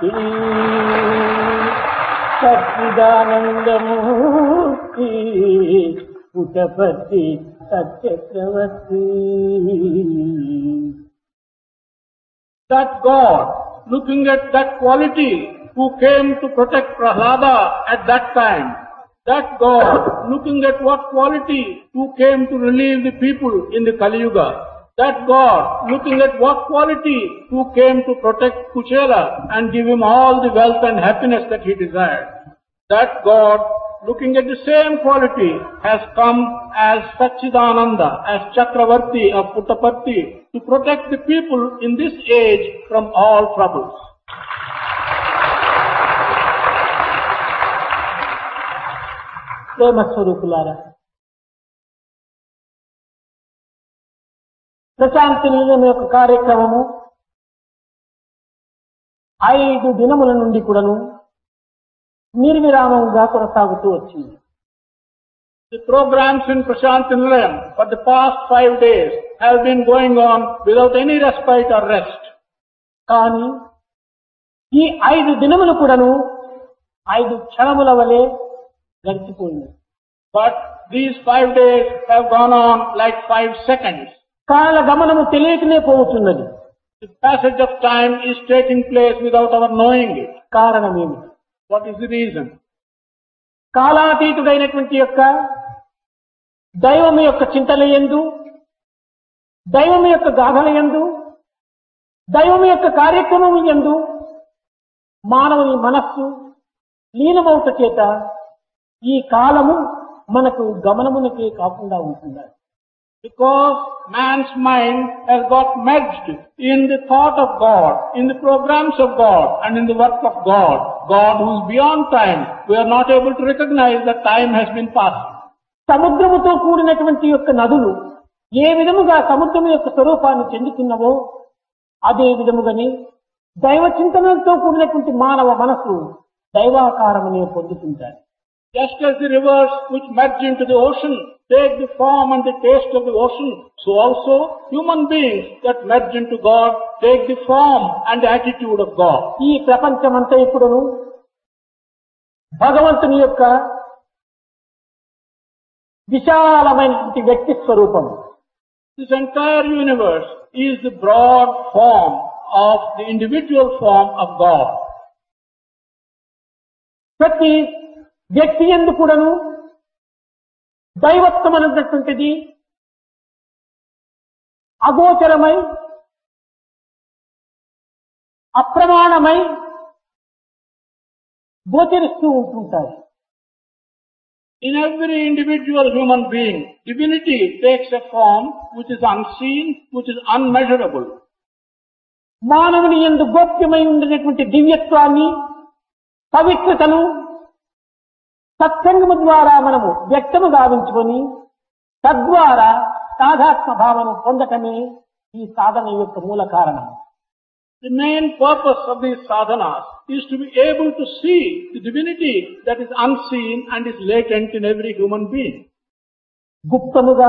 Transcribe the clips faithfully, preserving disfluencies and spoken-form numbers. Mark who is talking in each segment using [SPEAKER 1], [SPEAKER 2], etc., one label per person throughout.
[SPEAKER 1] Sachidananda Murthy Puttaparthi సత్యక్రవర్తి.
[SPEAKER 2] That God, looking at that quality, who came to protect Prahlada at that time, that God, looking at what quality, who came to relieve the people in the Kali Yuga, that God, looking at what quality, who came to protect Kuchela and give him all the wealth and happiness that he desired, that God, looking at the same quality, has come as Satchidananda, as Chakravarti of Puttaparthi, to protect the people in this age from all troubles.
[SPEAKER 1] ప్రేమ స్వరూపులారా, ప్రశాంతి నిలయం యొక్క కార్యక్రమము ఐదు దినముల నుండి కూడాను నిర్విరామంగా కొనసాగుతూ వచ్చింది.
[SPEAKER 2] The programs in Prashanti Nilayam for the past five days have been going on without any respite or rest.
[SPEAKER 1] కానీ ఈ ఐదు దినములు కూడాను ఐదు క్షణముల వలె గడిచిపోయింది.
[SPEAKER 2] But these five days have gone on like five seconds.
[SPEAKER 1] కాల గమనము తెలియకనే పోతున్నది.
[SPEAKER 2] The passage of time is taking place without our knowing it.
[SPEAKER 1] కారణమేమి?
[SPEAKER 2] What is the reason?
[SPEAKER 1] కాలాతీతుడైనటువంటి యొక్క దైవము యొక్క చింతలయందు, దైవము యొక్క గాథలయందు, దైవము యొక్క కార్యక్రమము యందు మానవుని మనస్సు లీనమవుట చేత ఈ కాలము మనకు గమనమునకే కాకుండా ఉంటున్నాడు.
[SPEAKER 2] Because man's mind has got merged in the thought of God, in the programs of God, and in the work of God, God who is beyond time, we are not able to recognize that time has been passed.
[SPEAKER 1] సముద్రముతో కూడినటువంటి యొక్క నదులు ఏ విధముగా సముద్రము యొక్క స్వరూపాన్ని చెందుతున్నవో అదే విధముగానే దైవ చింతనతో కూడినటువంటి మానవ మనస్సు దైవాకారమునే పొందుతుంటాయి.
[SPEAKER 2] Just as the rivers which merge into the ocean take the form and the taste of the ocean, so also human beings that merge into God take the form and the attitude of God.
[SPEAKER 1] ఈ ప్రపంచమంతా ఇప్పుడును భగవంతుని యొక్క విశాలమైనటువంటి వ్యక్తి స్వరూపం.
[SPEAKER 2] This entire universe is the broad form of the individual form of God.
[SPEAKER 1] ప్రతి వ్యక్తి యందు కూడాను దైవత్వం అనేటటువంటిది అగోచరమై అప్రమాణమై గోచరిస్తూ ఉంటుంటాయి.
[SPEAKER 2] In every individual human being, divinity takes a form which is unseen, which is unmeasurable.
[SPEAKER 1] మానవుని యందు గోప్యమై ఉండేటువంటి దివ్యత్వాన్ని, పవిత్రతను సత్సంగము ద్వారా మనము వ్యక్తము గావించుకొని తద్వారా సాధాత్మ భావన పొందటమే ఈ సాధన యొక్క మూల కారణం.
[SPEAKER 2] The main purpose of these sadhanas is to be able to see the divinity that is unseen and is latent in every human being.
[SPEAKER 1] గుప్తముగా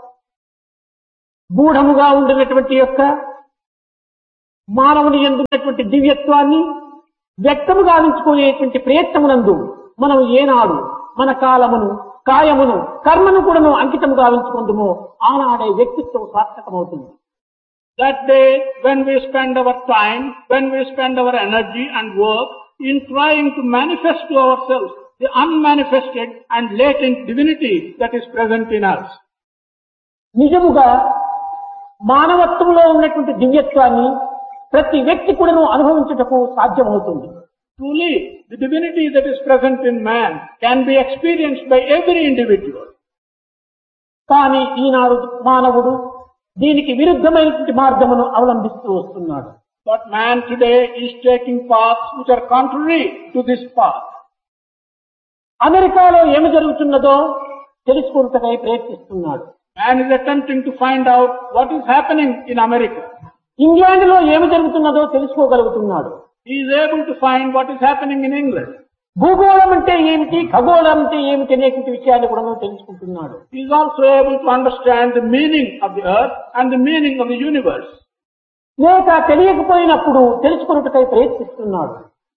[SPEAKER 1] గూఢముగా ఉండేటువంటి యొక్క మానవుని యందు ఉన్నటువంటి దివ్యత్వాన్ని వ్యక్తము గావించుకునేటువంటి ప్రయత్నమునందు మనం ఏనాడు మన కాలమును, కాయమును, కర్మను కూడాను అంకితము గావించుకుందుమో ఆనాడే వ్యక్తిత్వం సార్థకమవుతుంది.
[SPEAKER 2] That day when we spend our time, when we spend our energy and work in trying to manifest to ourselves the unmanifested and latent divinity that is present in us.
[SPEAKER 1] నిజముగా మానవత్వంలో ఉన్నటువంటి దివ్యత్వాన్ని ప్రతి వ్యక్తి కూడాను అనుభవించుటకు సాధ్యమవుతుంది.
[SPEAKER 2] Truly, the divinity that is present in man can be experienced by every individual.
[SPEAKER 1] కానీ ఈనాడు మానవుడు దీనికి విరుద్ధమైనటువంటి మార్గమును అవలంబిస్తూ వస్తున్నాడు.
[SPEAKER 2] But man today is taking paths which are contrary to this path.
[SPEAKER 1] అమెరికాలో ఏమి జరుగుతున్నదో తెలుసుకుంటకై ప్రయత్నిస్తున్నాడు.
[SPEAKER 2] Man is attempting to find out what is happening in America.
[SPEAKER 1] ఇంగ్లాండ్లో ఏమి జరుగుతున్నదో తెలుసుకోగలుగుతున్నాడు.
[SPEAKER 2] He is able to find what is happening in England.
[SPEAKER 1] భూగోళం అంటే ఏమిటి, ఖగోళం అంటే ఏమిటి అనేటువంటి విషయాన్ని కూడా తెలుసుకుంటున్నాడు.
[SPEAKER 2] He is also able to understand the meaning of the earth and the meaning of the universe.
[SPEAKER 1] లేక తెలియకపోయినప్పుడు తెలుసుకున్నట్టుకై ప్రయత్నిస్తున్నాడు.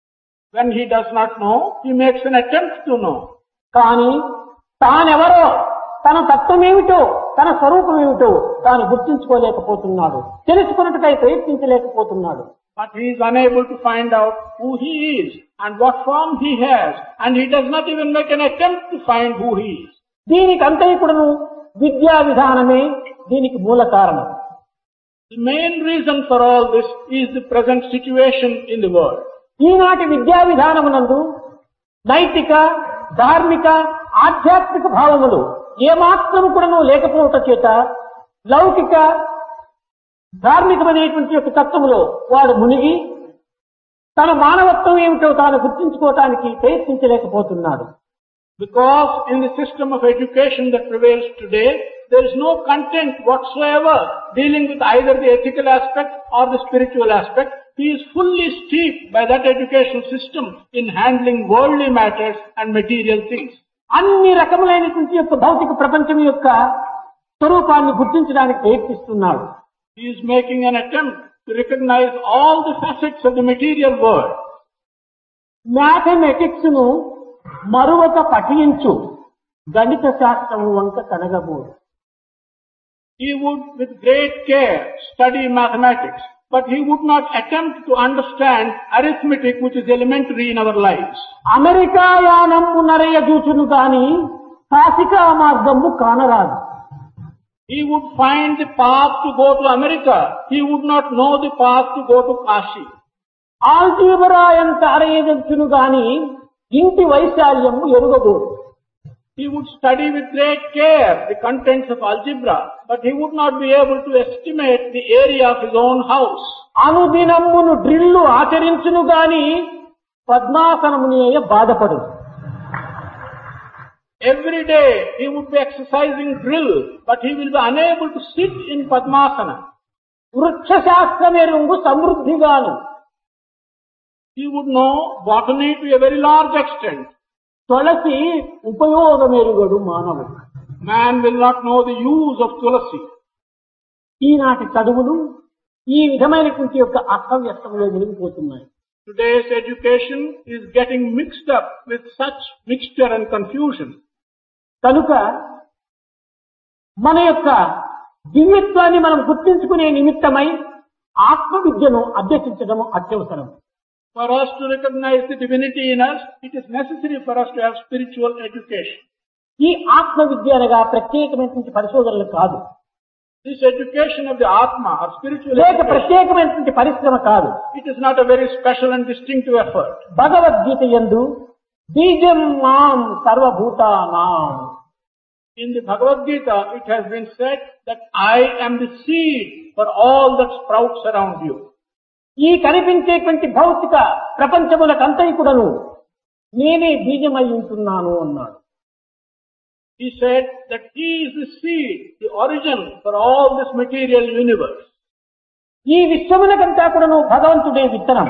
[SPEAKER 2] When he does not know, he makes an attempt to know.
[SPEAKER 1] కానీ తానెవరో, తన తత్వమేమిటో, తన స్వరూపమేమిటో తాను గుర్తించుకోలేకపోతున్నాడు, తెలుసుకున్నట్టుకై ప్రయత్నించలేకపోతున్నాడు.
[SPEAKER 2] But he is unable to find out who he is and what form he has, and he does not even make an attempt to find who he is.
[SPEAKER 1] దీనికి అంతైకుడును విద్యా విధానమే దీనికి మూల కారణం.
[SPEAKER 2] The main reason for all this is the present situation in the world.
[SPEAKER 1] ఈనాటి విద్యా విధానమునందు నైతిక, ధార్మిక, ఆధ్యాత్మిక భావములు ఏమాత్రము కూడాను లేకపోవట చేత లౌకిక ధార్మికమైనటువంటి యొక్క తత్వములో వాడు మునిగి తన మానవత్వం ఏమిటో తాను గుర్తించుకోవటానికి ప్రయత్నించలేకపోతున్నాడు.
[SPEAKER 2] Because in the system of education that prevails today, there is no content whatsoever dealing with either the ethical aspect or the spiritual aspect. He is fully steeped by that educational system in handling worldly matters and material things.
[SPEAKER 1] అన్ని రకములైనటువంటి యొక్క భౌతిక ప్రపంచం యొక్క స్వరూపాన్ని గుర్తించడానికి ప్రయత్నిస్తున్నాడు.
[SPEAKER 2] He is making an attempt to recognize all the facets of the material world.
[SPEAKER 1] Mathematics ను మరొక పఠించు, గణిత శాస్త్రము వంక కనగబోదు.
[SPEAKER 2] He would with great care study mathematics, but he would not attempt to understand arithmetic, which is elementary in our lives.
[SPEAKER 1] America annum నరయ చూచును కాని కాశికా మార్గము కానరాదు.
[SPEAKER 2] He would find the path to go to America. He would not know the path to go to Kashi.
[SPEAKER 1] Algebra ఎంత అరయజును గాని ఇంటి వైశాల్యము ఎరుగబోదు.
[SPEAKER 2] He would study with great care the contents of algebra, but he would not be able to estimate the area of his own house.
[SPEAKER 1] అనుదినమును drill ఆచరించును గాని పద్మాసనమునియ బాధపడు.
[SPEAKER 2] Every day he would be exercising drill, but he will be unable to sit in Padmasana.
[SPEAKER 1] వృక్ష శాస్త్రమెరుంగు సమృద్ధిగాను.
[SPEAKER 2] He would know botany to a very large extent.
[SPEAKER 1] తులసి ఉపయోగమెరుగడు మానవుడు.
[SPEAKER 2] Man will not know the use of tulasi.
[SPEAKER 1] ఈనాటి చదువులు ఈ విధమైనటువంటి యొక్క అస్తవ్యస్తంలో మునిగిపోతున్నాయి.
[SPEAKER 2] Today's education is getting mixed up with such mixture and confusion.
[SPEAKER 1] కనుక మన యొక్క దివ్యత్వాన్ని మనం గుర్తించుకునే నిమిత్తమై ఆత్మ విద్యను అభ్యసించడం అత్యవసరం.
[SPEAKER 2] For us to recognize the divinity in us, it is necessary for us to have spiritual education.
[SPEAKER 1] ఈ ఆత్మ విద్య అనగా ప్రత్యేకమైనటువంటి పరిశోధనలు కాదు.
[SPEAKER 2] This education of the Atma or spiritual
[SPEAKER 1] లేక
[SPEAKER 2] education,
[SPEAKER 1] ప్రత్యేకమైనటువంటి పరిశ్రమ కాదు.
[SPEAKER 2] it is not a very special and distinctive effort.
[SPEAKER 1] Bhagavad Gita యందు బీజం మాం సర్వభూతానాం.
[SPEAKER 2] In the Bhagavad Gita, it has been said that I am the seed for all that sprouts around you.
[SPEAKER 1] ఈ కనిపించేటువంటి భౌతిక ప్రపంచములకంతైకుడను నేనే బీజమై ఉంటున్నాను అన్నాడు.
[SPEAKER 2] He said that he is the seed, the origin for all this material universe.
[SPEAKER 1] ఈ విశ్వములకంతా కూడాను భగవంతుడే విత్తనం.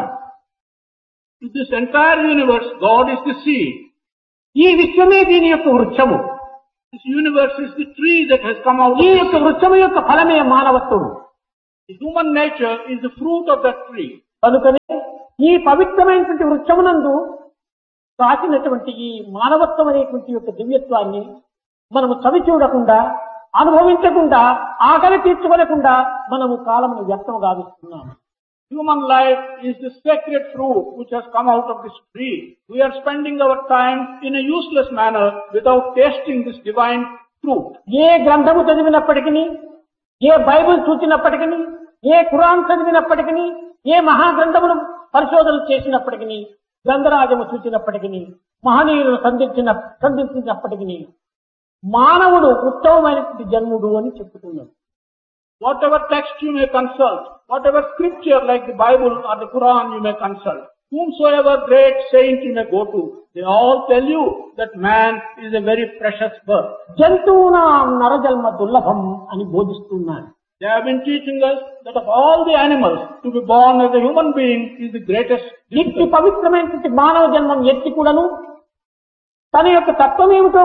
[SPEAKER 2] To this entire universe, God is the seed.
[SPEAKER 1] ఈ విశ్వమే దీని యొక్క వృక్షము.
[SPEAKER 2] This universe is the tree that has come out of
[SPEAKER 1] ఈ
[SPEAKER 2] the
[SPEAKER 1] యొక్క
[SPEAKER 2] seed.
[SPEAKER 1] వృక్షము యొక్క ఫలమే మానవత్వము.
[SPEAKER 2] The human nature is the fruit of that tree.
[SPEAKER 1] కనుకనే ఈ పవిత్రమైనటువంటి వృక్షమునందు కాచినటువంటి ఈ మానవత్వం అనేటువంటి యొక్క దివ్యత్వాన్ని మనము చవి చూడకుండా, అనుభవించకుండా, ఆకలి తీర్చుకోలేకుండా మనము కాలమును వ్యక్తం గావిస్తున్నాము.
[SPEAKER 2] Human life is the sacred fruit which has come out of this tree. We are spending our time in a useless manner without tasting this divine fruit.
[SPEAKER 1] ఏ గ్రంథము చదివినప్పటికీ, ఏ బైబిల్ చూచినప్పటికీ, ఏ ఖురాన్ చదివినప్పటికీ, ఏ మహాగ్రంథమును పరిశోధన చేసినప్పటికీ, గ్రంథరాజము చూచినప్పటికీ, మహనీయులను సంధించిన సంధించినప్పటికీ మానవుడు ఉత్తమమైనటువంటి జన్ముడు అని చెప్పుతున్నాడు.
[SPEAKER 2] Whatever text you may consult, whatever scripture like the Bible or the Quran you may consult, whomsoever great saint you may go to, they all tell you that man is a very precious birth.
[SPEAKER 1] జంతువునాం నరజన్మ దుర్లభం అని బోధిస్తున్నాడు.
[SPEAKER 2] They have been teaching us that of all the animals, to be born as a human being is the greatest.
[SPEAKER 1] ఇట్టి పవిత్రమైనటువంటి మానవ జన్మం ఎత్తి కూడాను తన యొక్క తత్వం ఏమిటో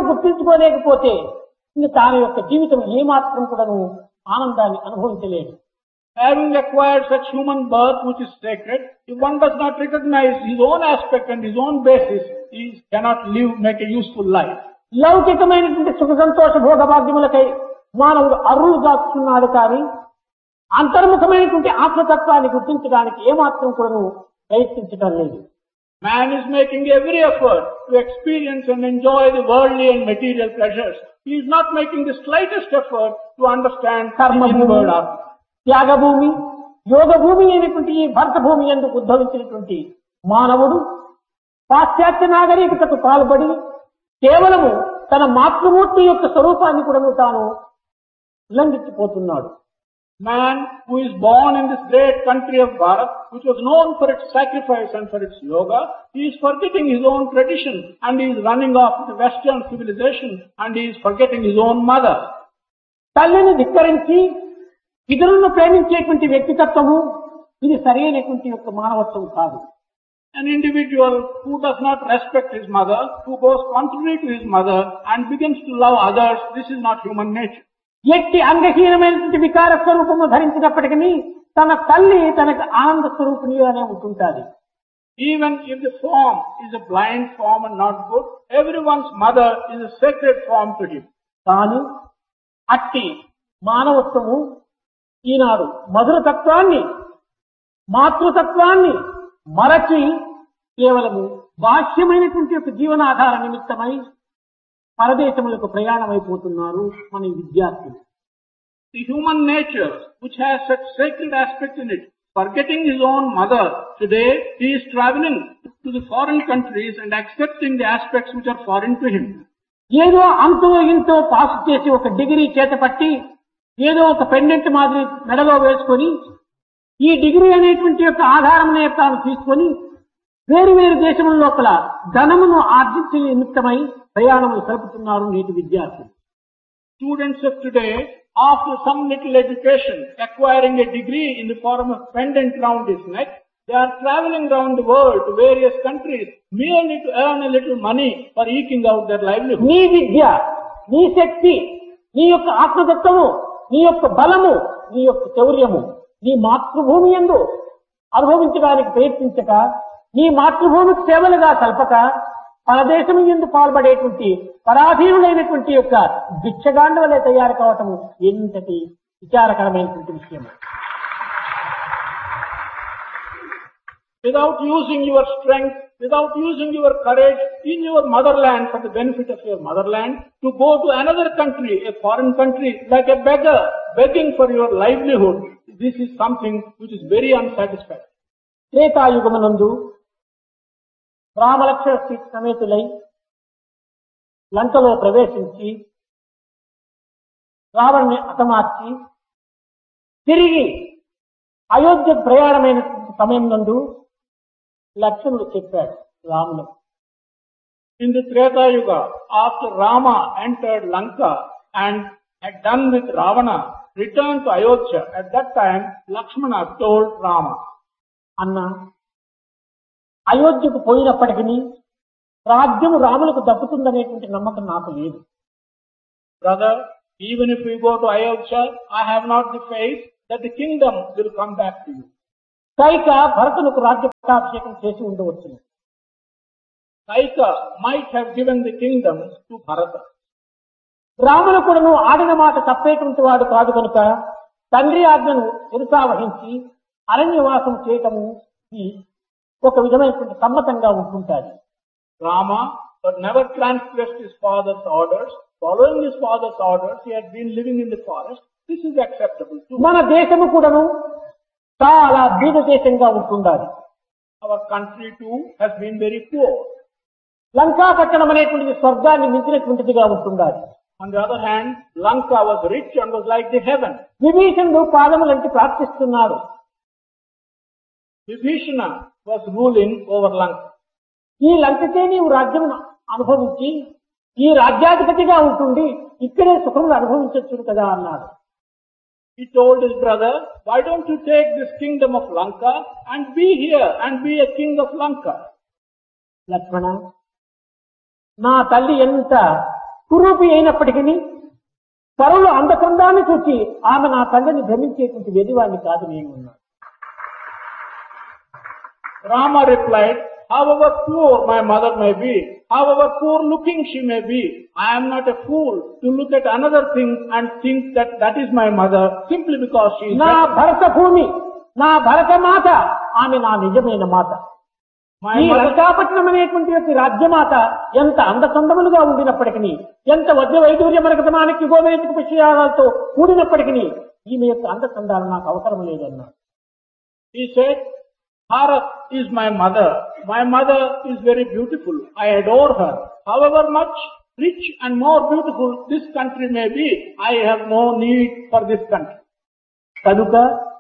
[SPEAKER 1] గుర్తించుకోలేకపోతే ఇంక తన యొక్క జీవితం ఏమాత్రం కూడాను ఆనందాన్ని అనుభవించలేదు.
[SPEAKER 2] Having acquired such human birth which is sacred, if one does not recognize his own aspect and his own basis, he cannot live, make a useful life.
[SPEAKER 1] లౌకికమైనటువంటి సుఖ సంతోష భోగభాగ్యములకై మానవుడు అరువులు దాచుతున్నాడు కానీ అంతర్ముఖమైనటువంటి ఆత్మతత్వాన్ని గుర్తించడానికి ఏమాత్రం కూడా ప్రయత్నించడం లేదు.
[SPEAKER 2] Man is making every effort to experience and enjoy the worldly and material pleasures. He is not making the slightest effort to understand
[SPEAKER 1] కర్మ
[SPEAKER 2] the
[SPEAKER 1] భూమి,
[SPEAKER 2] inward aspect.
[SPEAKER 1] త్యాగభూమి, యోగ భూమి అయినటువంటి ఈ భరత భూమి ఎందుకు ఉద్భవించినటువంటి మానవుడు పాశ్చాత్య నాగరికతకు పాల్పడి కేవలము తన మాతృమూర్తి యొక్క స్వరూపాన్ని కూడా తాను ఉల్లంఘించిపోతున్నాడు.
[SPEAKER 2] Man who is born in this great country of Bharat, which was known for its sacrifice and for its yoga, he is forgetting his own tradition and he is running off to Western civilization and he is forgetting his own mother.
[SPEAKER 1] తల్లిని ధిక్కరించి ఇతరులను ప్రేమించేటువంటి వ్యక్తిత్వము ఇది సరైనటువంటి యొక్క మానవత్వం కాదు.
[SPEAKER 2] An individual who does not respect his mother, who goes contrary to his mother and begins to love others, this is not human nature.
[SPEAKER 1] ఎట్టి అంగహీనమైనటువంటి వికార స్వరూపము ధరించినప్పటికీ తన తల్లి తనకు ఆనంద స్వరూపిణిగానే ఉంటుంటాది.
[SPEAKER 2] Even if the form is a blind form and not good, everyone's mother is a sacred form to him.
[SPEAKER 1] కానీ అట్టి మానవత్వము ఈనాడు మధురతత్వాన్ని మాతృతత్వాన్ని మరచి కేవలము బాహ్యమైనటువంటి యొక్క జీవనాధార నిమిత్తమై పరదేశములకు ప్రయాణమైపోతున్నారు మన విద్యార్థులు.
[SPEAKER 2] The human nature, which has such sacred aspect in it, forgetting his own mother, today he is traveling to the foreign countries and accepting the aspects which are foreign to him.
[SPEAKER 1] ఏదో అంతో ఇంతో pass చేసి ఒక degree చేతపట్టి ఏదో ఒక pendant మాదిరి మెడలో వేసుకొని ఈ డిగ్రీ అనేటువంటి యొక్క ఆధారం తాను తీసుకొని వేరు వేరు దేశముల లోపల ధనమును ఆర్జించే నిమిత్తమై ప్రయాణములు సలుపుతున్నారు నేటి విద్యార్థులు.
[SPEAKER 2] Students of today, after some little education, acquiring a degree in the form of pendant round his neck, they are traveling around the world to various countries merely to earn a little money for eking out their livelihood.
[SPEAKER 1] నీ విద్య, నీ శక్తి, నీ యొక్క ఆత్మతత్వము, నీ యొక్క బలము, నీ యొక్క శౌర్యము నీ మాతృభూమి యందు అనుభవించడానికి ప్రయత్నించక నీ మాతృభూమికి సేవలుగా కల్పక పరదేశం యందు పాల్పడేటువంటి పరాధీనులైనటువంటి యొక్క భిక్షగాండ వలె తయారు కావటము ఎంతటి విచారకరమైనటువంటి విషయం.
[SPEAKER 2] Without using your strength, without using your courage in your motherland for the benefit of your motherland, to go to another country, a foreign country, like a beggar, begging for your livelihood, this is something which is very unsatisfactory.
[SPEAKER 1] త్రేతాయుగమునందు Ramalakshmana సమేతులై లంకలో ప్రవేశించి రావణ్ణి హతమార్చి తిరిగి అయోధ్య ప్రయాణమైన సమయం నందు లక్ష్మణుడు చెప్పాడు రాముడు.
[SPEAKER 2] In the Treta Yuga, after Rama entered Lanka and had done with Ravana, returned to Ayodhya, at that time Lakshmana told Rama,
[SPEAKER 1] అన్న అయోధ్యకు పోయినప్పటికీ రాజ్యము రాములకు దక్కుతుందనేటువంటి నమ్మకం నాకు లేదు.
[SPEAKER 2] Brother, even if we go to Ayodhya, I have not the faith that the kingdom will come back to you.
[SPEAKER 1] Kaika భరతులకు రాజ్య పట్టాభిషేకం చేసి ఉండవచ్చు.
[SPEAKER 2] Kaika might have given the kingdom to Bharata.
[SPEAKER 1] రాముడు కూడాను ఆడిన మాట తప్పేటువంటి వాడు కాదు కనుక తండ్రి ఆజ్ఞను శిరసావహించి అరణ్యవాసం చేయటము ఇది ఒక విధమైనటువంటి సమ్మతంగా ఉంటుంటాది.
[SPEAKER 2] Rama but never transgressed his father's orders. Following his father's orders, he had been living in the forest. This is acceptable too.
[SPEAKER 1] మన దేశము కూడాను చాలా బీద దేశంగా ఉంటుండాలి.
[SPEAKER 2] Our country too has been very poor.
[SPEAKER 1] Lanka పట్టణం అనేటువంటిది స్వర్గాన్ని మించినటువంటిదిగా ఉంటుండాలి.
[SPEAKER 2] On the other hand, Lanka was rich and was like the heaven.
[SPEAKER 1] విభీషణుడు పాదములంటి ప్రార్థిస్తున్నాడు.
[SPEAKER 2] Vibhishana was ruling over Lanka.
[SPEAKER 1] ఈ లంకకే నీవు రాజ్యమును అనుభవించి ఈ రాజ్యాధిపతిగా ఉంటుంది ఇక్కడే సుఖములు అనుభవించవచ్చు కదా అన్నాడు.
[SPEAKER 2] He told his brother, why don't you take this kingdom of Lanka and be here and be a king of Lanka?
[SPEAKER 1] లక్ష్మణ, నా తల్లి ఎంత కురూపి అయినప్పటికీ పరుల అందచందాన్ని చూసి ఆమె నా తండ్రిని భ్రమించేటువంటి వెదివాడిని కాదు నేను ఉన్నాను.
[SPEAKER 2] Rama replied, however poor my mother may be, however poor looking she may be, I am not a fool to look at another thing and think that that is my mother simply because she is
[SPEAKER 1] నా
[SPEAKER 2] better.
[SPEAKER 1] భరత భూమి, నా భరత మాత, ఆమె నా నిజమైన మాత.
[SPEAKER 2] My
[SPEAKER 1] ఈ
[SPEAKER 2] mother,
[SPEAKER 1] Lankapatnam అనేటువంటి యొక్క రాజ్యమాత ఎంత అందచందములుగా ఉండినప్పటికీ, ఎంత వద్య వైడూర్య మరకతమానికి గోమేతిక విషయాలతో కూడినప్పటికీ ఈమె యొక్క అందచందాలు నాకు అవసరం లేదన్నారు.
[SPEAKER 2] he said, Bharat is my mother. My mother is very beautiful. I adore her. However much rich and more beautiful this country may be, I have no need for this country.
[SPEAKER 1] కనుక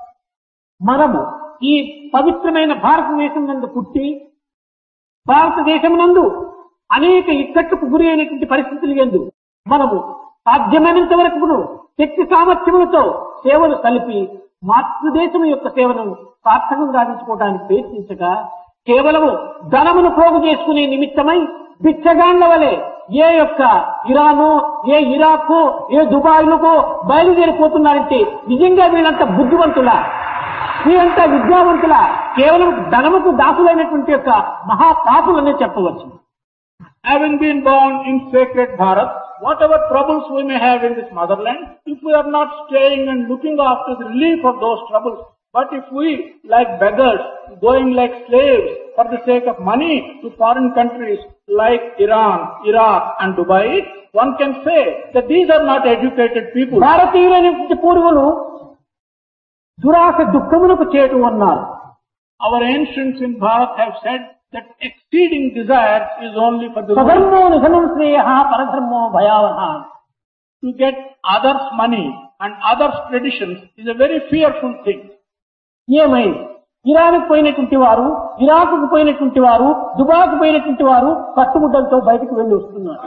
[SPEAKER 1] మనము ఈ పవిత్రమైన భారతదేశం నందు పుట్టి భారతదేశం నందు అనేక ఇక్కట్టుకు గురి అయినటువంటి పరిస్థితులు ఎందు మనము సాధ్యమైనంత వరకు శక్తి సామర్థ్యములతో సేవలు కలిపి మాతృదేశం యొక్క సేవను సార్థకం సాధించుకోవడానికి ప్రయత్నించగా కేవలము ధనమును పోగు చేసుకునే నిమిత్తమై బిచ్చగాండ్ల వలె ఏ యొక్క ఇరానో, ఏ ఇరాకో, ఏ దుబాయ్లకో బయలుదేరిపోతున్నారంటే నిజంగా వీళ్ళంతా బుద్ధివంతులా, వీళ్ళంతా విద్యావంతులా, కేవలం ధనముకు దాసులైనటువంటి యొక్క మహాపాపులనే చెప్పవచ్చు.
[SPEAKER 2] Having been born in sacred Bharat, whatever troubles we may have in this motherland, if we are not staying and looking after the relief of those troubles, but if we, like beggars, going like slaves for the sake of money to foreign countries like Iran, Iraq and Dubai, one can say that these are not educated people.
[SPEAKER 1] భారతీయులైనటువంటి పూర్వులు దురాశ దుఃఖములకు చేటు అన్నారు.
[SPEAKER 2] Our ancients in Bharat have said that exceeding desire is only for the
[SPEAKER 1] స్వధర్మో నిధనం Shreya పరధర్మో భయావహ.
[SPEAKER 2] To get others' money and others' traditions is a very fearful thing.
[SPEAKER 1] ఏమైంది? ఇరాన్కు పోయినటువంటి వారు, ఇరాకుకు పోయినటువంటి వారు, దుబాయ్కు పోయినటువంటి వారు కట్టుముద్దలతో బయటకు వెళ్లి వస్తున్నారు.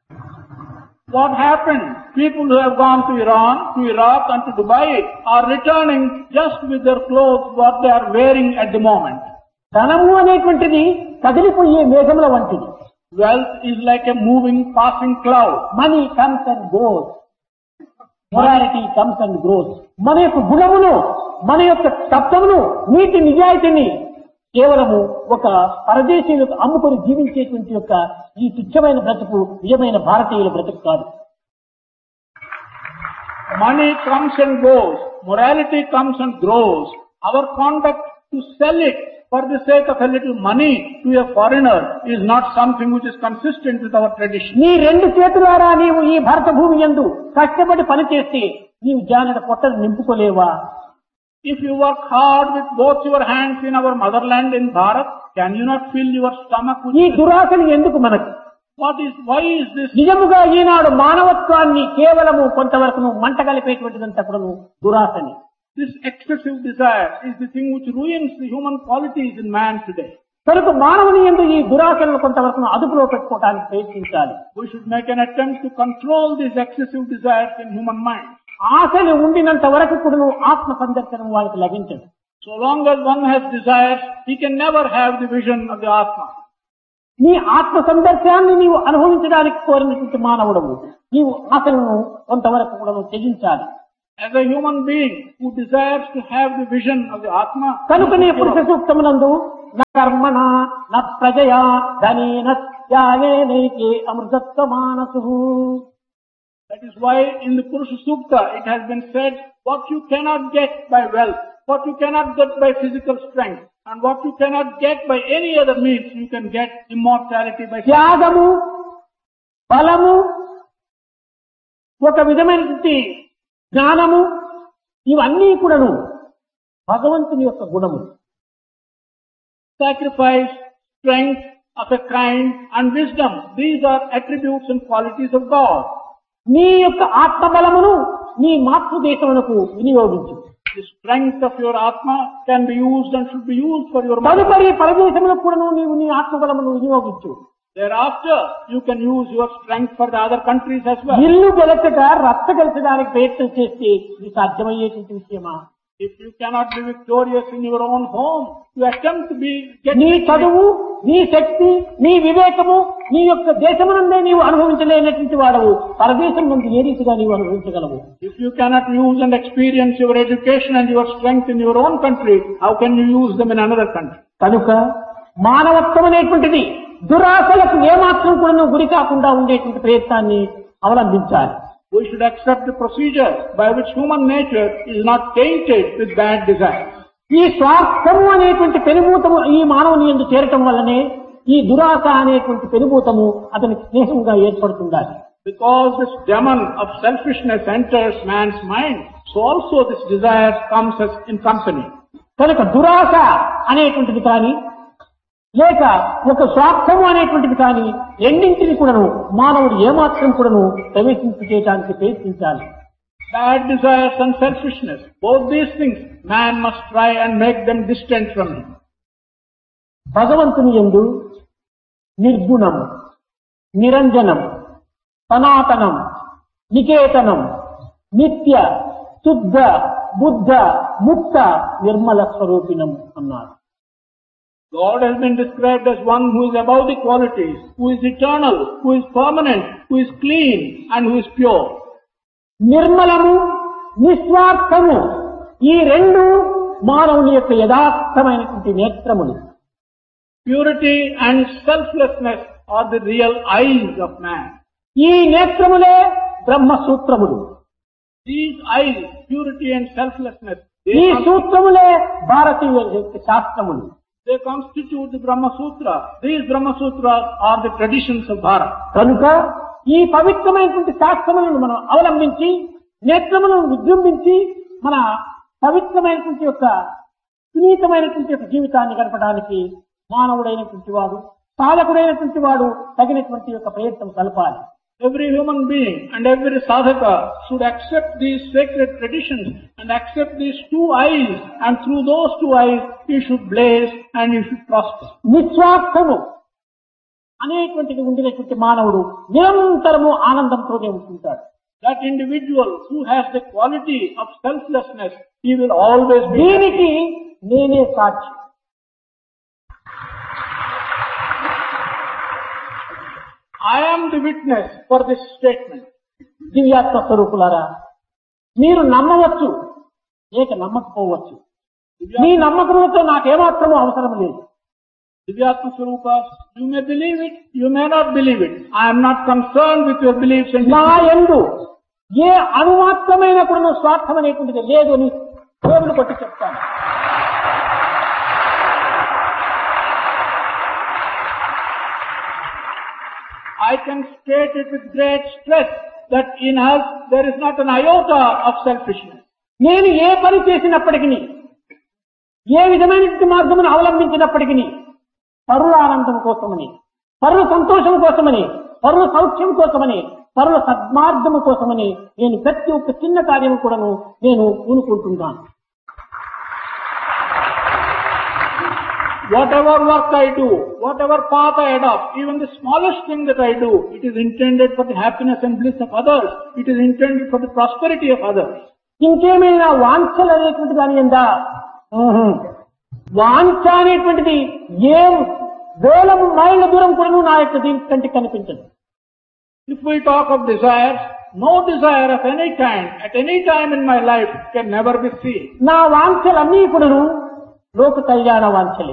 [SPEAKER 2] What happened? People who have gone to Iran, to Iraq and to Dubai are returning just with their clothes what they are wearing at the moment.
[SPEAKER 1] ధనము అనేటువంటిది కదిలిపోయే మేఘముల వంటిది.
[SPEAKER 2] Wealth is like a moving, passing cloud.
[SPEAKER 1] Money comes and goes, morality comes and grows. మన యొక్క గుణమును, మన యొక్క తత్వమును, నీతి నిజాయితీని కేవలము ఒక పరదేశీయులకు అమ్ముకొని జీవించేటువంటి యొక్క ఈ తుచ్చమైన బ్రతుకు నిజమైన భారతీయుల బ్రతుకు కాదు.
[SPEAKER 2] Money comes and goes. Morality comes and grows. Our conduct to sell it for the sake of a little money to a foreigner is not something which is consistent with our tradition.
[SPEAKER 1] నీ రెండు చేతులారా నీవు ఈ భారత భూమి యందు కష్టపడి పనిచేస్తే నీవు జానడ పొట్టను నింపుకోలేవా?
[SPEAKER 2] If you work hard with both your hands in our motherland in Bharat, can you not fill your stomach with
[SPEAKER 1] ఈ దురాశని ఎందుకు మనకు?
[SPEAKER 2] what is, why is this?
[SPEAKER 1] నిజముగా ఈనాడు మానవత్వాన్ని కేవలము కొంతవరకు మంట కలిపేటువంటిదంతా కూడా దురాశని.
[SPEAKER 2] This excessive desire is the thing which ruins the human qualities in man today.
[SPEAKER 1] కనుక మానవుని యందు ఈ దురాశలను కొంతవరకు అదుపులో పెట్టుకోవడానికి ప్రయత్నించాలి.
[SPEAKER 2] We should make an attempt to control these excessive desires in human mind.
[SPEAKER 1] ఆశలు ఉండినంత వరకు కూడా ఆత్మ సందర్శనం వాళ్ళకి లభించదు.
[SPEAKER 2] So long as one has desires, he can never have the vision of the Atma.
[SPEAKER 1] నీ ఆత్మ సందర్శనాన్ని నీవు అనుభవించడానికి కోరినటువంటి మానవుడవు నీవు ఆశలను కొంతవరకు కూడా త్యజించాలి.
[SPEAKER 2] As a human being who desires to have the vision of the Atma,
[SPEAKER 1] కనుకనే పురుష సూక్తమునందు న కర్మణ న ప్రజయా ధనేన త్యాగేనైకే అమృతత్వ మానసు.
[SPEAKER 2] that is why in the Purusha Sukta it has been said, what you cannot get by wealth, what you cannot get by physical strength, and what you cannot get by any other means, you can get immortality by
[SPEAKER 1] త్యాగము, బలము, ఒక విధమైనటువంటి జ్ఞానము, ఇవన్నీ కూడాను భగవంతుని యొక్క గుణము.
[SPEAKER 2] sacrifice, strength of a kind and wisdom. These are attributes and qualities of God.
[SPEAKER 1] నీ యొక్క ఆత్మబలమును నీ మాతృదేశమునకు వినియోగించు.
[SPEAKER 2] The strength of your Atma can be used and should be used for your mother.
[SPEAKER 1] తదుపరి పరదేశములకు కూడాను నీవు నీ ఆత్మబలమును వినియోగించు.
[SPEAKER 2] Thereafter, you can use your strength for the other countries as well.
[SPEAKER 1] ఇల్లు గెలచక రచ్చ గెలచడానికి ప్రయత్నం చేస్తే ఇది సాధ్యమయ్యేటువంటి విషయమా?
[SPEAKER 2] If you cannot be victorious in your own home, you attempt to be get
[SPEAKER 1] నీ
[SPEAKER 2] victory.
[SPEAKER 1] చదువు, నీ శక్తి, నీ వివేకము, నీ యొక్క దేశమునందే నీవు అనుభవించలేనటువంటి వాడవు పరదేశం నుండి ఏ రీతిగా నీవు అనుభవించగలవు?
[SPEAKER 2] If you cannot use and experience your education and your strength in your own country, how can you use them in another country?
[SPEAKER 1] కనుక మానవత్వం అనేటువంటిది దురాశలకు ఏమాత్రం కూడా గురి కాకుండా ఉండేటువంటి ప్రయత్నాన్ని అవలంబించాలి.
[SPEAKER 2] We should accept the procedure by which human nature is not tainted with bad desires.
[SPEAKER 1] ఈ స్వార్థము అనేటువంటి పెనుభూతము ఈ మానవుని యందు చేరటం వల్లనే ఈ దురాశ అనేటువంటి పెనుభూతము అతనికి స్నేహంగా ఏర్పడుతుండాలి.
[SPEAKER 2] Because this demon of selfishness enters man's mind, so also this desire comes as in company.
[SPEAKER 1] కనుక దురాశ అనేటువంటిది కానీ లేక ఒక స్వార్థము అనేటువంటిది కానీ రెండింటిని కూడాను మానవుడు ఏమాత్రం కూడాను ప్రవేశింపచేయడానికి ప్రయత్నించాలి.
[SPEAKER 2] Bad desires and selfishness, both these things, man must try and make them distant from him.
[SPEAKER 1] భగవంతుని యందు నిర్గుణం, నిరంజనం, సనాతనం, నికేతనం, నిత్య, శుద్ధ, బుద్ధ, ముక్త, నిర్మల స్వరూపిణం అన్నారు.
[SPEAKER 2] God has been described as one who is above the qualities, who is eternal, who is permanent, who is clean, and who is pure.
[SPEAKER 1] నిర్మలము, నిస్వార్థము ఈ రెండు మానవుని యొక్క యథార్థమైనటువంటి నేత్రములు.
[SPEAKER 2] Purity and selflessness are the real eyes of man.
[SPEAKER 1] ఈ నేత్రములే బ్రహ్మసూత్రములు.
[SPEAKER 2] These eyes, purity and selflessness,
[SPEAKER 1] ఈ
[SPEAKER 2] they, con-
[SPEAKER 1] సూత్రములే భారతీయ యొక్క శాస్త్రములు.
[SPEAKER 2] they constitute the Brahma Sutra. These Brahma Sutras are the traditions of Bharat.
[SPEAKER 1] కనుక ఈ పవిత్రమైనటువంటి శాస్త్రములను మనం అవలంబించి నేత్రములను విజృంభించి మన పవిత్రమైనటువంటి యొక్క సునీతమైనటువంటి యొక్క జీవితాన్ని గడపడానికి మానవుడైనటువంటి వాడు, సాధకుడైనటువంటి వాడు తగినటువంటి యొక్క ప్రయత్నం కలపాలి.
[SPEAKER 2] Every human being and every sadhaka should accept these sacred traditions and accept these two eyes, and through those two eyes he should blaze and he should prosper.
[SPEAKER 1] నిస్వార్థము అనేటువంటిది ఉండినటువంటి మానవుడు నిరంతరము ఆనందంతోనే ఉంటుంటాడు.
[SPEAKER 2] That individual who has the quality of selflessness, he will always be happy.
[SPEAKER 1] దీనికి నేనే సాక్షి.
[SPEAKER 2] I am the witness for this statement.
[SPEAKER 1] దివ్యాత్మ స్వరూపులారా, మీరు నమ్మవచ్చు లేక నమ్మకపోవచ్చు. మీ నమ్మకంతో నాకేమాత్రమూ అవసరం లేదు.
[SPEAKER 2] Divyatma Swarupas, you may believe it, you may not believe it. I am not concerned with your beliefs and
[SPEAKER 1] నా
[SPEAKER 2] disbeliefs.
[SPEAKER 1] యందు ఏ అణుమాత్రమైన కూడా స్వార్థం అనేటువంటిది లేదు అని దేవుడు కొట్టి చెప్తాను.
[SPEAKER 2] I can state it with great stress that in us there is not an iota of selfishness.
[SPEAKER 1] నేను ఏ పని చేసినప్పటికీ, ఏ విధమైనటువంటి మార్గమును అవలంబించినప్పటికీ పరుల ఆనందం కోసమని, పరుల సంతోషం కోసమని, పరుల సౌఖ్యం కోసమని, పరుల సద్మార్గము కోసమని నేను ప్రతి ఒక్క చిన్న కార్యం కూడాను నేను పూనుకుంటున్నాను.
[SPEAKER 2] Whatever work I do, whatever path I adopt, even the smallest thing that I do, it is intended for the happiness and bliss of others. It is intended for the prosperity of others.
[SPEAKER 1] ఇంకేమైనా వాంఛలు అనేటువంటి దాని ఉందా? వాంఛ అనేటువంటిది ఏ వేల మైళ్ళ దూరం కూడా నా యొక్క దీని కంటికి కనిపించదు.
[SPEAKER 2] If we talk of desires, no desire of any kind, at any time in my life, can never be seen.
[SPEAKER 1] నా వాంఛలన్నీ కూడాను లోక కళ్యాణ వాంఛలే.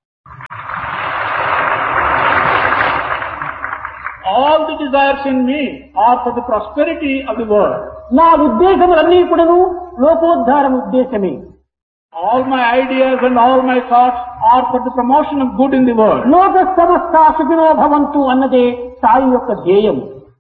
[SPEAKER 2] All the desires in me are for the prosperity of the world.
[SPEAKER 1] నా ఉద్దేశములన్నీ కూడాను లోకోద్ధారం ఉద్దేశమే.
[SPEAKER 2] All my ideas and all my thoughts are for the promotion of good in the world.
[SPEAKER 1] లోక సమస్త సుఖినో భవంతు అన్నదే సాయి యొక్క ధ్యేయం.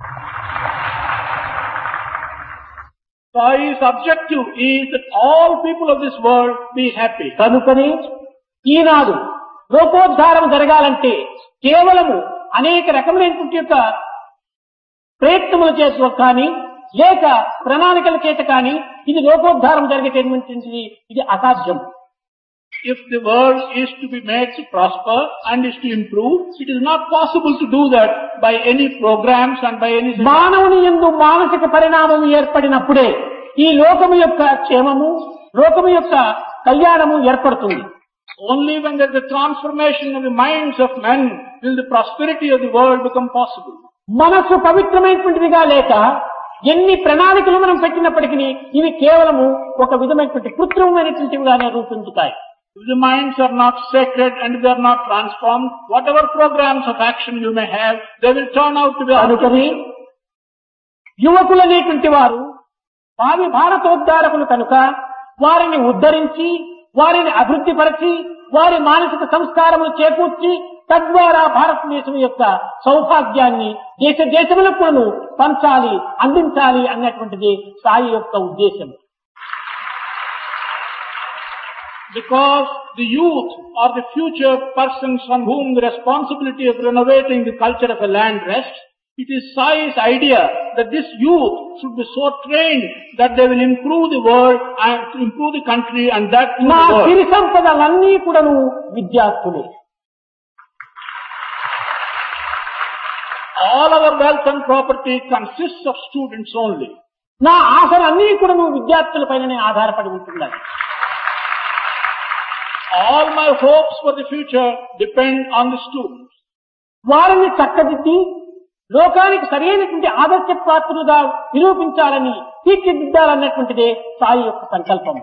[SPEAKER 2] Sai's objective is that all people of this world be happy.
[SPEAKER 1] కనుకనే ఈనాడు లోకోద్ధారం జరగాలంటే కేవలము అనేక రకమైనటువంటి యొక్క ప్రయత్నముల చేత కానీ లేక ప్రణాళికల చేత కానీ ఇది లోకోద్ధారం జరిగేటటువంటిది ఇది అసాధ్యం.
[SPEAKER 2] If the world is to be made to prosper and is to improve, it is not possible to do that by any programs and by any...
[SPEAKER 1] మానవుని యందు మానసిక పరిణామం ఏర్పడినప్పుడే ఈ లోకము యొక్క క్షేమము, లోకము యొక్క కళ్యాణము ఏర్పడుతుంది.
[SPEAKER 2] Only when there is a transformation in the minds of men will the prosperity of the world become possible.
[SPEAKER 1] మనస్సు పవిత్రమైనటువంటిదిగా లేక ఎన్ని ప్రణాళికలు మనం పెట్టినప్పటికీ ఇవి కేవలము ఒక విధమైనటువంటి కృత్రిమమైనటువంటివిగానే రూపొందుతాయి.
[SPEAKER 2] If the minds are not sacred and they are not transformed, whatever programs of action you may have, they will turn out to be
[SPEAKER 1] అనుకని యువకులనేటువంటి వారు భావి భారతోద్ధారకులు కనుక వారిని ఉద్ధరించి వారిని అభివృద్ధిపరచి వారి మానసిక సంస్కారములు చేకూర్చి తద్వారా భారతదేశం యొక్క సౌభాగ్యాన్ని దేశ దేశములకు పంచాలి, అందించాలి అన్నటువంటిది సాయి యొక్క ఉద్దేశం.
[SPEAKER 2] Because the youth are the future persons on whom the responsibility of renovating the culture of a land rests, it is Sai's idea that this youth should be so trained that they will improve the world and improve the country and that in
[SPEAKER 1] మా
[SPEAKER 2] the world.
[SPEAKER 1] సిరి సంపదలన్నీ కూడాను విద్యార్థులే.
[SPEAKER 2] All our wealth and property consists of students only.
[SPEAKER 1] నా ఆశలన్నీ కూడాను విద్యార్థుల పైననే ఆధారపడి ఉంటున్నాయి.
[SPEAKER 2] All my hopes for the future depend on the students.
[SPEAKER 1] వారిని చక్కదిద్ది లోకానికి సరైనటువంటి ఆదర్శప్రాప్తులుగా నిరూపించాలని తీర్చిదిద్దాలన్నటువంటిదే సాయి యొక్క సంకల్పం.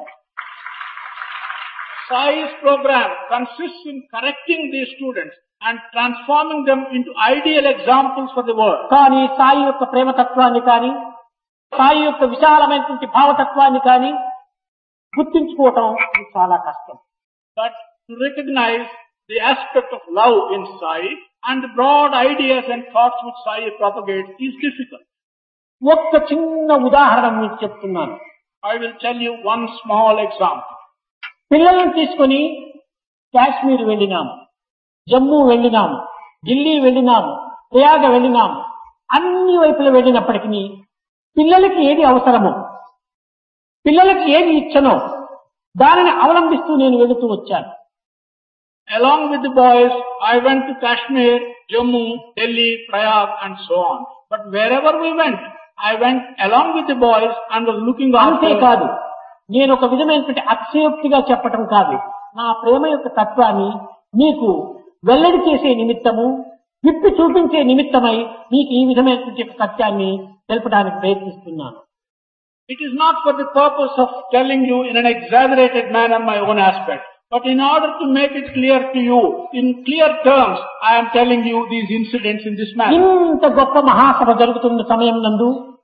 [SPEAKER 2] Sai's program consists in correcting these students and transforming them into ideal examples for the world.
[SPEAKER 1] కానీ సాయి యొక్క ప్రేమతత్వాన్ని కానీ సాయి యొక్క విశాలమైనటువంటి భావతత్వాన్ని కానీ గుర్తించుకోవటం చాలా కష్టం.
[SPEAKER 2] But to recognize the aspect of love in Sai and the broad ideas and thoughts which Sai propagates is difficult.
[SPEAKER 1] ఒక్క చిన్న ఉదాహరణ మీకు చెప్తున్నాను.
[SPEAKER 2] I will tell you one small example.
[SPEAKER 1] పిల్లలను తీసుకొని కాశ్మీర్ వెళ్ళినాము, జమ్మూ వెళ్ళినాము, ఢిల్లీ వెళ్ళినాము, ప్రయాగ వెళ్ళినాము. అన్ని వైపులు వెళ్ళినప్పటికీ పిల్లలకి ఏది అవసరమో, పిల్లలకి ఏది ఇచ్చనో దానిని అవలంబిస్తూ నేను వెళుతూ వచ్చాను.
[SPEAKER 2] Along with the boys, I went to Kashmir, Jammu, Delhi, Prayag and so on. But wherever we went, I went along with the boys and was looking after.
[SPEAKER 1] అంతేకాదు, నేను ఒక విధమైనటువంటి అతిశయోక్తిగా చెప్పటం కాదు, నా ప్రేమ యొక్క తత్వాన్ని మీకు వెల్లడి చేసే నిమిత్తము, విప్పి చూపించే నిమిత్తమై మీకు ఈ విధమైనటువంటి సత్యాన్ని తెలపడానికి ప్రయత్నిస్తున్నాను.
[SPEAKER 2] It is not for the purpose of telling you in an exaggerated manner my own aspect, but in order to make it clear to you, in clear terms, I am telling you these incidents in this manner.
[SPEAKER 1] ఇంత గొప్ప మహాసభ జరుగుతున్న సమయం నందు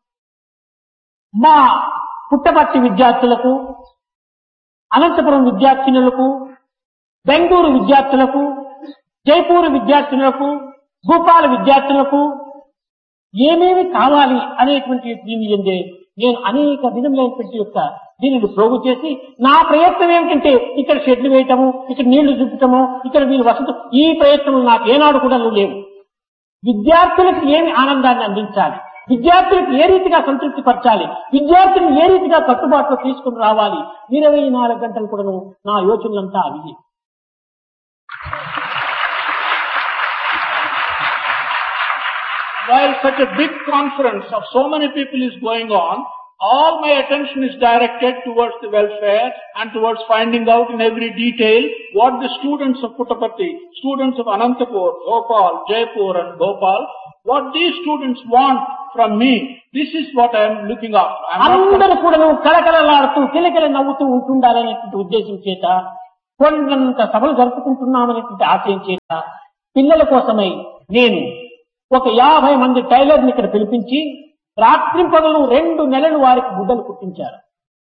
[SPEAKER 1] మా పుట్టపర్తి విద్యార్థులకు, అనంతపురం విద్యార్థినులకు, బెంగళూరు విద్యార్థులకు, జైపూర్ విద్యార్థినులకు, భూపాల విద్యార్థులకు ఏమేమి కావాలి అనేటువంటి దీని ఎందే నేను అనేక విధములైనటువంటి యొక్క దీనిని ప్రోగు చేసి నా ప్రయత్నం ఏమిటంటే ఇక్కడ షెడ్లు వేయటము, ఇక్కడ నీళ్లు చూపటము, ఇక్కడ వీళ్ళు వసతి, ఈ ప్రయత్నం నాకు ఏనాడు కూడా లేవు. విద్యార్థులకు ఏమి ఆనందాన్ని అందించాలి, విద్యార్థులకు ఏ రీతిగా సంతృప్తి పరచాలి, విద్యార్థులను ఏ రీతిగా కట్టుబాటులో తీసుకుని రావాలి, ఇరవై నాలుగు గంటలు కూడా నా యోచనలంతా అవి.
[SPEAKER 2] While such a big conference of so many people is going on, all my attention is directed towards the welfare and towards finding out in every detail what the students of Puttaparthi, students of Anantapur, Bhopal, Jaipur and Bhopal, what these students want from me. This is what I am looking after. I am not
[SPEAKER 1] అందరూ కూడా కలకలలాడుతూ కిలకిల నవ్వుతూ ఉంటుండాలనేటువంటి ఉద్దేశం చేత కొండంత సభలు జరుపుకుంటున్నామనేటువంటి ఆశయం చేత పిల్లల కోసమై నేను ఒక యాభై మంది టైలర్ని ఇక్కడ పిలిపించి రాత్రి పగలు రెండు నెలలు వారికి గుడ్డలు కుట్టించారు.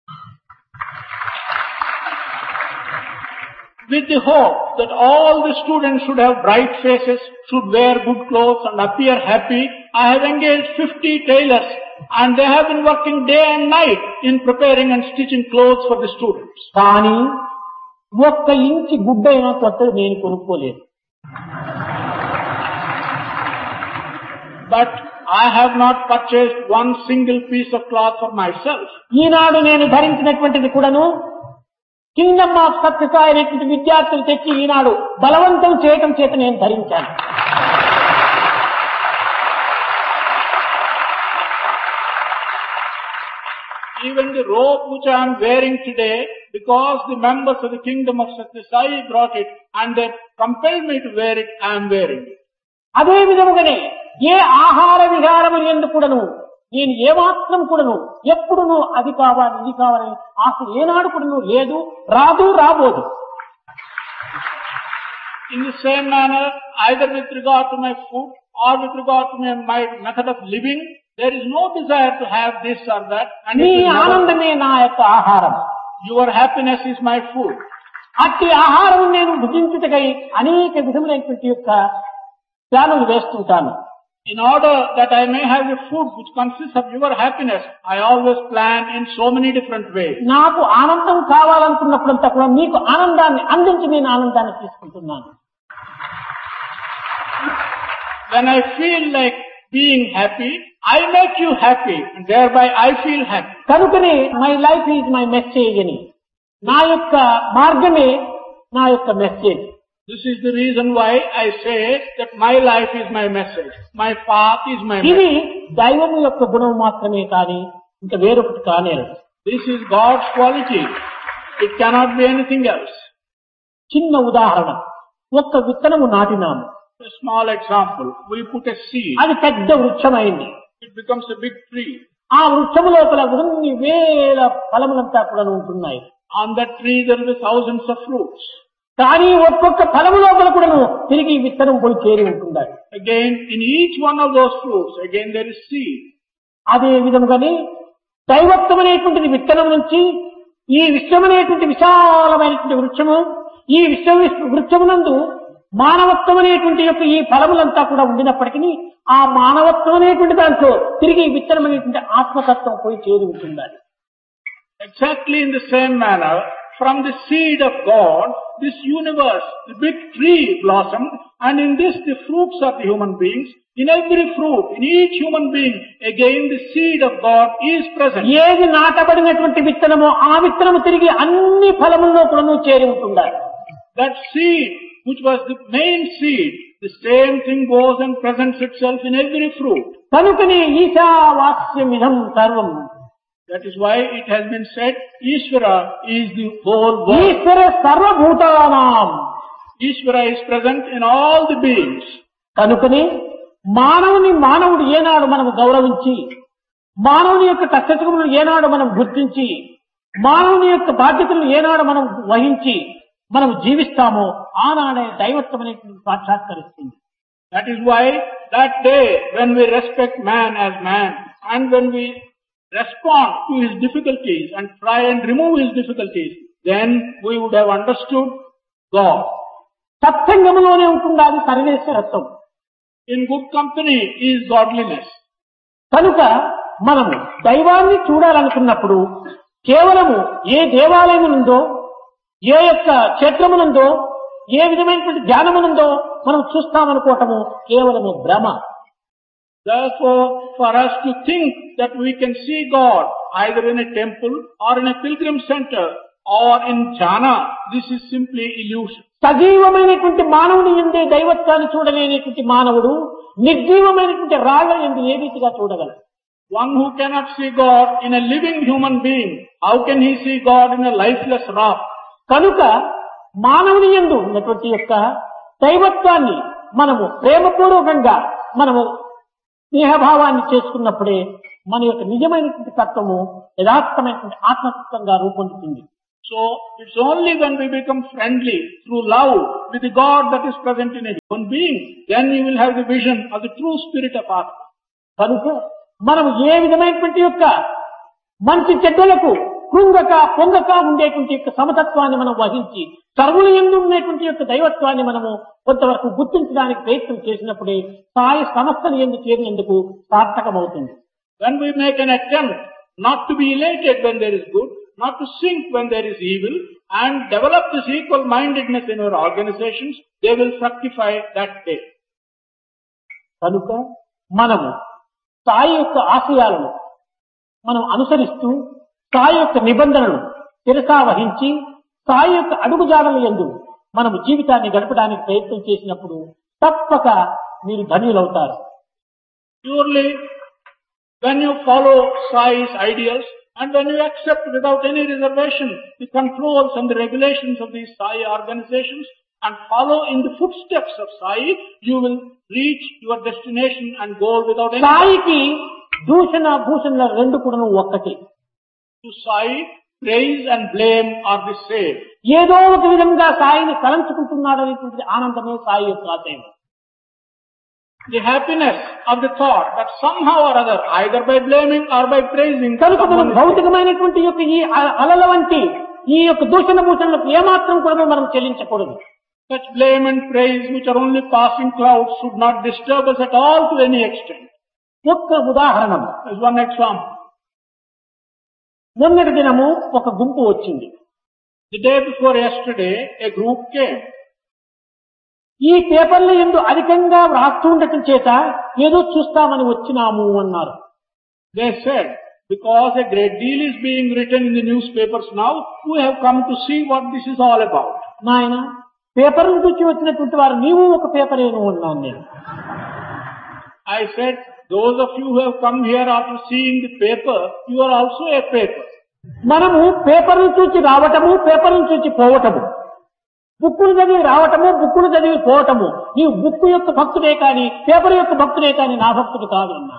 [SPEAKER 2] with the hope that all the students should have bright faces, should wear good clothes and appear happy, I have engaged fifty tailors and they have been working day and night in preparing and stitching clothes for the students.
[SPEAKER 1] కానీ ఒక్క ఇంచి గుడ్డ అయినా కొత్తది నేను కొనుక్కోలేదు.
[SPEAKER 2] But I have not purchased one single piece of cloth for myself.
[SPEAKER 1] ఈనాడు నేను ధరించినటువంటిది కూడాను Kingdom of Sathya Sai అనేటువంటి విద్యార్థులు తెచ్చి ఈనాడు బలవంతం చేయటం చేత నేను ధరించాను.
[SPEAKER 2] Even the robe which I am wearing today, because the members of the kingdom of Satya Sai brought it and they compelled me to wear it, I am wearing it.
[SPEAKER 1] అదే విధముగానే ఏ ఆహార విహారములు ఎందు కూడాను నేను ఏమాత్రం కూడాను ఎప్పుడును అది కావాలి ఇది కావాలని ఆశ ఏనాడు కూడాను లేదు, రాదు, రాబోదు.
[SPEAKER 2] In the same manner, either with regard to my food or with regard to my, my method of living, there is no desire to have this or that. And
[SPEAKER 1] నీ
[SPEAKER 2] it will never-
[SPEAKER 1] ఆనందమే నా యొక్క ఆహారం.
[SPEAKER 2] your happiness is my food.
[SPEAKER 1] అట్టి ఆహారం నేను భుజించుటకై అనేక విధములైనటువంటి యొక్క ప్లానులు వేస్తుంటాను.
[SPEAKER 2] In order that I may have a food which consists of your happiness, I always plan in so many different ways.
[SPEAKER 1] నాకు ఆనందం కావాలనుకున్నప్పుడంతా కూడా నీకు ఆనందాన్ని అందించి నేను ఆనందాన్ని తీసుకుంటున్నాను.
[SPEAKER 2] When I feel like being happy, I make you happy and thereby I feel happy.
[SPEAKER 1] కనుకనే my life is my message అని, నా యొక్క మార్గమే నా యొక్క message.
[SPEAKER 2] This is the reason why I say that my life is my message. My path is my
[SPEAKER 1] ఇది
[SPEAKER 2] message.
[SPEAKER 1] దైవము యొక్క గుణం మాత్రమే కానీ ఇంకా వేరొకటి కానేరు.
[SPEAKER 2] This is God's quality. It cannot be anything else.
[SPEAKER 1] చిన్న ఉదాహరణ, ఒక్క విత్తనము నాటినాము,
[SPEAKER 2] A small example. We put a seed.
[SPEAKER 1] అది పెద్ద వృక్షమైంది.
[SPEAKER 2] It becomes a big tree.
[SPEAKER 1] ఆ వృక్షము లోపల కొన్ని వేల ఫలములంతా కూడా ఉంటున్నాయి.
[SPEAKER 2] On that tree there will be thousands of fruits.
[SPEAKER 1] కానీ ఒక్కొక్క ఫలము లోపల కూడాను తిరిగి ఈ విత్తనం పోయి చేరి ఉంటున్నాయి.
[SPEAKER 2] Again, in each one of those fruits, again there is seed.
[SPEAKER 1] అదే విధముగానే దైవత్వం అనేటువంటిది విత్తనం నుంచి ఈ విశ్వం అనేటువంటి విశాలమైనటువంటి వృక్షము, ఈ విశ్వ వృక్షమునందు మానవత్వం అనేటువంటి యొక్క ఈ ఫలములంతా కూడా ఉండినప్పటికీ ఆ మానవత్వం అనేటువంటి దాంట్లో తిరిగి ఈ విత్తనం అనేటువంటి ఆత్మతత్వం పోయి చేరి ఉంటున్నది.
[SPEAKER 2] Exactly in the same manner, from the seed of God, this universe, the big tree blossomed, and in this the fruits of the human beings. In every fruit, in each human being, again the seed of God is present.
[SPEAKER 1] ఏది నాటబడినటువంటి విత్తనమో ఆ విత్తనము తిరిగి అన్ని ఫలముల్లో కూడా చేరి ఉంటున్నారు.
[SPEAKER 2] That seed, which was the main seed, the same thing goes and presents itself in every fruit.
[SPEAKER 1] కనుకనే ఈశావాస్యమిదం సర్వం.
[SPEAKER 2] That is why it has been said, Ishvara is the whole world.
[SPEAKER 1] ఈశ్వర సర్వభూతానాం.
[SPEAKER 2] Ishvara is present in all the beings.
[SPEAKER 1] కనుకనే మానవుని మానవుడు ఏనాడు మనం గౌరవించి, మానవుని యొక్క కష్టములను ఏనాడు మనం గుర్తించి, మానవుని యొక్క బాధ్యతలను ఏనాడు మనం వహించి మనం జీవిస్తామో ఆనాడే దైవత్వం అనేటువంటి సాక్షాత్కరిస్తుంది.
[SPEAKER 2] That is why that day when we respect man as man and when we respond to his difficulties and try and remove his difficulties, then we would have understood God.
[SPEAKER 1] సత్సంగములోనే ఉంటుండాలి సర్వేశ్వరత్వం.
[SPEAKER 2] In good company is godliness.
[SPEAKER 1] కనుక మనము దైవాన్ని చూడాలనుకున్నప్పుడు కేవలము ఏ దేవాలయమునందో, ఏ యొక్క క్షేత్రమునందో, ఏ విధమైనటువంటి జ్ఞానమునందో మనం చూస్తామనుకోవటము కేవలము భ్రమ.
[SPEAKER 2] Therefore, for us to think that we can see God either in a temple or in a pilgrim center or in jhana, this is simply illusion.
[SPEAKER 1] సజీవమైనటువంటి మానవుని ఎందే దైవత్వాన్ని చూడలేనటువంటి మానవుడు నిర్జీవమైనటువంటి రాళ్ళ ఎందు ఏ రీతిగా చూడగలడు?
[SPEAKER 2] One who cannot see God in a living human being, how can he see God in a lifeless rock?
[SPEAKER 1] కనుక మానవుని యందు ఉన్నటువంటి యొక్క దైవత్వాన్ని మనము ప్రేమపూర్వకంగా మనము స్నేహభావాన్ని చేసుకున్నప్పుడే మన యొక్క నిజమైనటువంటి తత్వము యథార్థమైనటువంటి ఆత్మతత్వంగా రూపొందుతుంది.
[SPEAKER 2] So, it's only when we become friendly through love with the God that is present in a human being, then we will have the vision of the true spirit of Atma.
[SPEAKER 1] కనుక మనం ఏ విధమైనటువంటి యొక్క మంచి చెడ్డలకు కృంగక పొంగక ఉండేటువంటి యొక్క సమతత్వాన్ని మనం వహించి సర్వుల యందు ఉండేటువంటి యొక్క దైవత్వాన్ని మనము కొంతవరకు గుర్తించడానికి ప్రయత్నం చేసినప్పుడే సాయ సమస్తని యందు చేరినందుకు సార్థకమవుతుంది.
[SPEAKER 2] When we make an attempt not to be elated when there is good, not to sink when there is evil, and develop this equal-mindedness in our organizations, they will fructify that day.
[SPEAKER 1] కనుక మనము సాయి యొక్క ఆశయాలను మనం అనుసరిస్తూ సాయి యొక్క నిబంధనలు శిరసా వహించి సాయి యొక్క అడుగుజాడల యందు మనము జీవితాన్ని గడపడానికి ప్రయత్నం చేసినప్పుడు తప్పక మీరు ధన్యులవుతారు.
[SPEAKER 2] Surely, when you follow Sai's ideals, And when you accept without any reservation the controls and the regulations of these Sai organizations and follow in the footsteps of Sai, you will reach your destination and goal without any...
[SPEAKER 1] సాయికి దూషణ భూషణల రెండు కూడా ఒక్కటే.
[SPEAKER 2] To Sai, praise and blame are the same.
[SPEAKER 1] ఏదో ఒక విధంగా సాయిని తలంచుకుంటున్నాడు అనేటువంటి ఆనందమే సాయి యొక్క ఆశయం.
[SPEAKER 2] The happiness of the thought that somehow or other, either by blaming or by praising,
[SPEAKER 1] కనుక మనం భౌతికమైనటువంటి యొక్క ఈ అలల వంటి ఈ యొక్క దూషణ భూషణలకు ఏమాత్రం కూడా మనం చెల్లించకూడదు.
[SPEAKER 2] Such blame and praise which are only passing clouds should not disturb us at all to any extent.
[SPEAKER 1] ఒక్క ఉదాహరణ.
[SPEAKER 2] As one example.
[SPEAKER 1] మొన్నటి దినము ఒక గుంపు వచ్చింది.
[SPEAKER 2] The day before yesterday, a group came.
[SPEAKER 1] ఈ పేపర్ల యందు అధికంగా వ్రాస్తూ ఉండటం చేత ఏదో చూస్తామని వచ్చినాము అన్నారు.
[SPEAKER 2] They said, because a great deal is being written in the newspapers now, we have come to see what this is all about.
[SPEAKER 1] నాయన, పేపర్లు చూసి వచ్చినటువంటి వారు నీవు ఒక పేపరేను అన్నాను నేను.
[SPEAKER 2] I said, those of you who have come here after seeing the paper, you are also a paper.
[SPEAKER 1] మనము పేపర్లు చూసి రావటము, పేపర్లు చూసి పోవటము, బుక్కులు చదివి రావటము, బుక్కులు చదివి పోవటము. నీవు బుక్కు యొక్క భక్తుడే కానీ పేపర్ యొక్క భక్తుడే కానీ నా భక్తుడు కాదు అన్నా.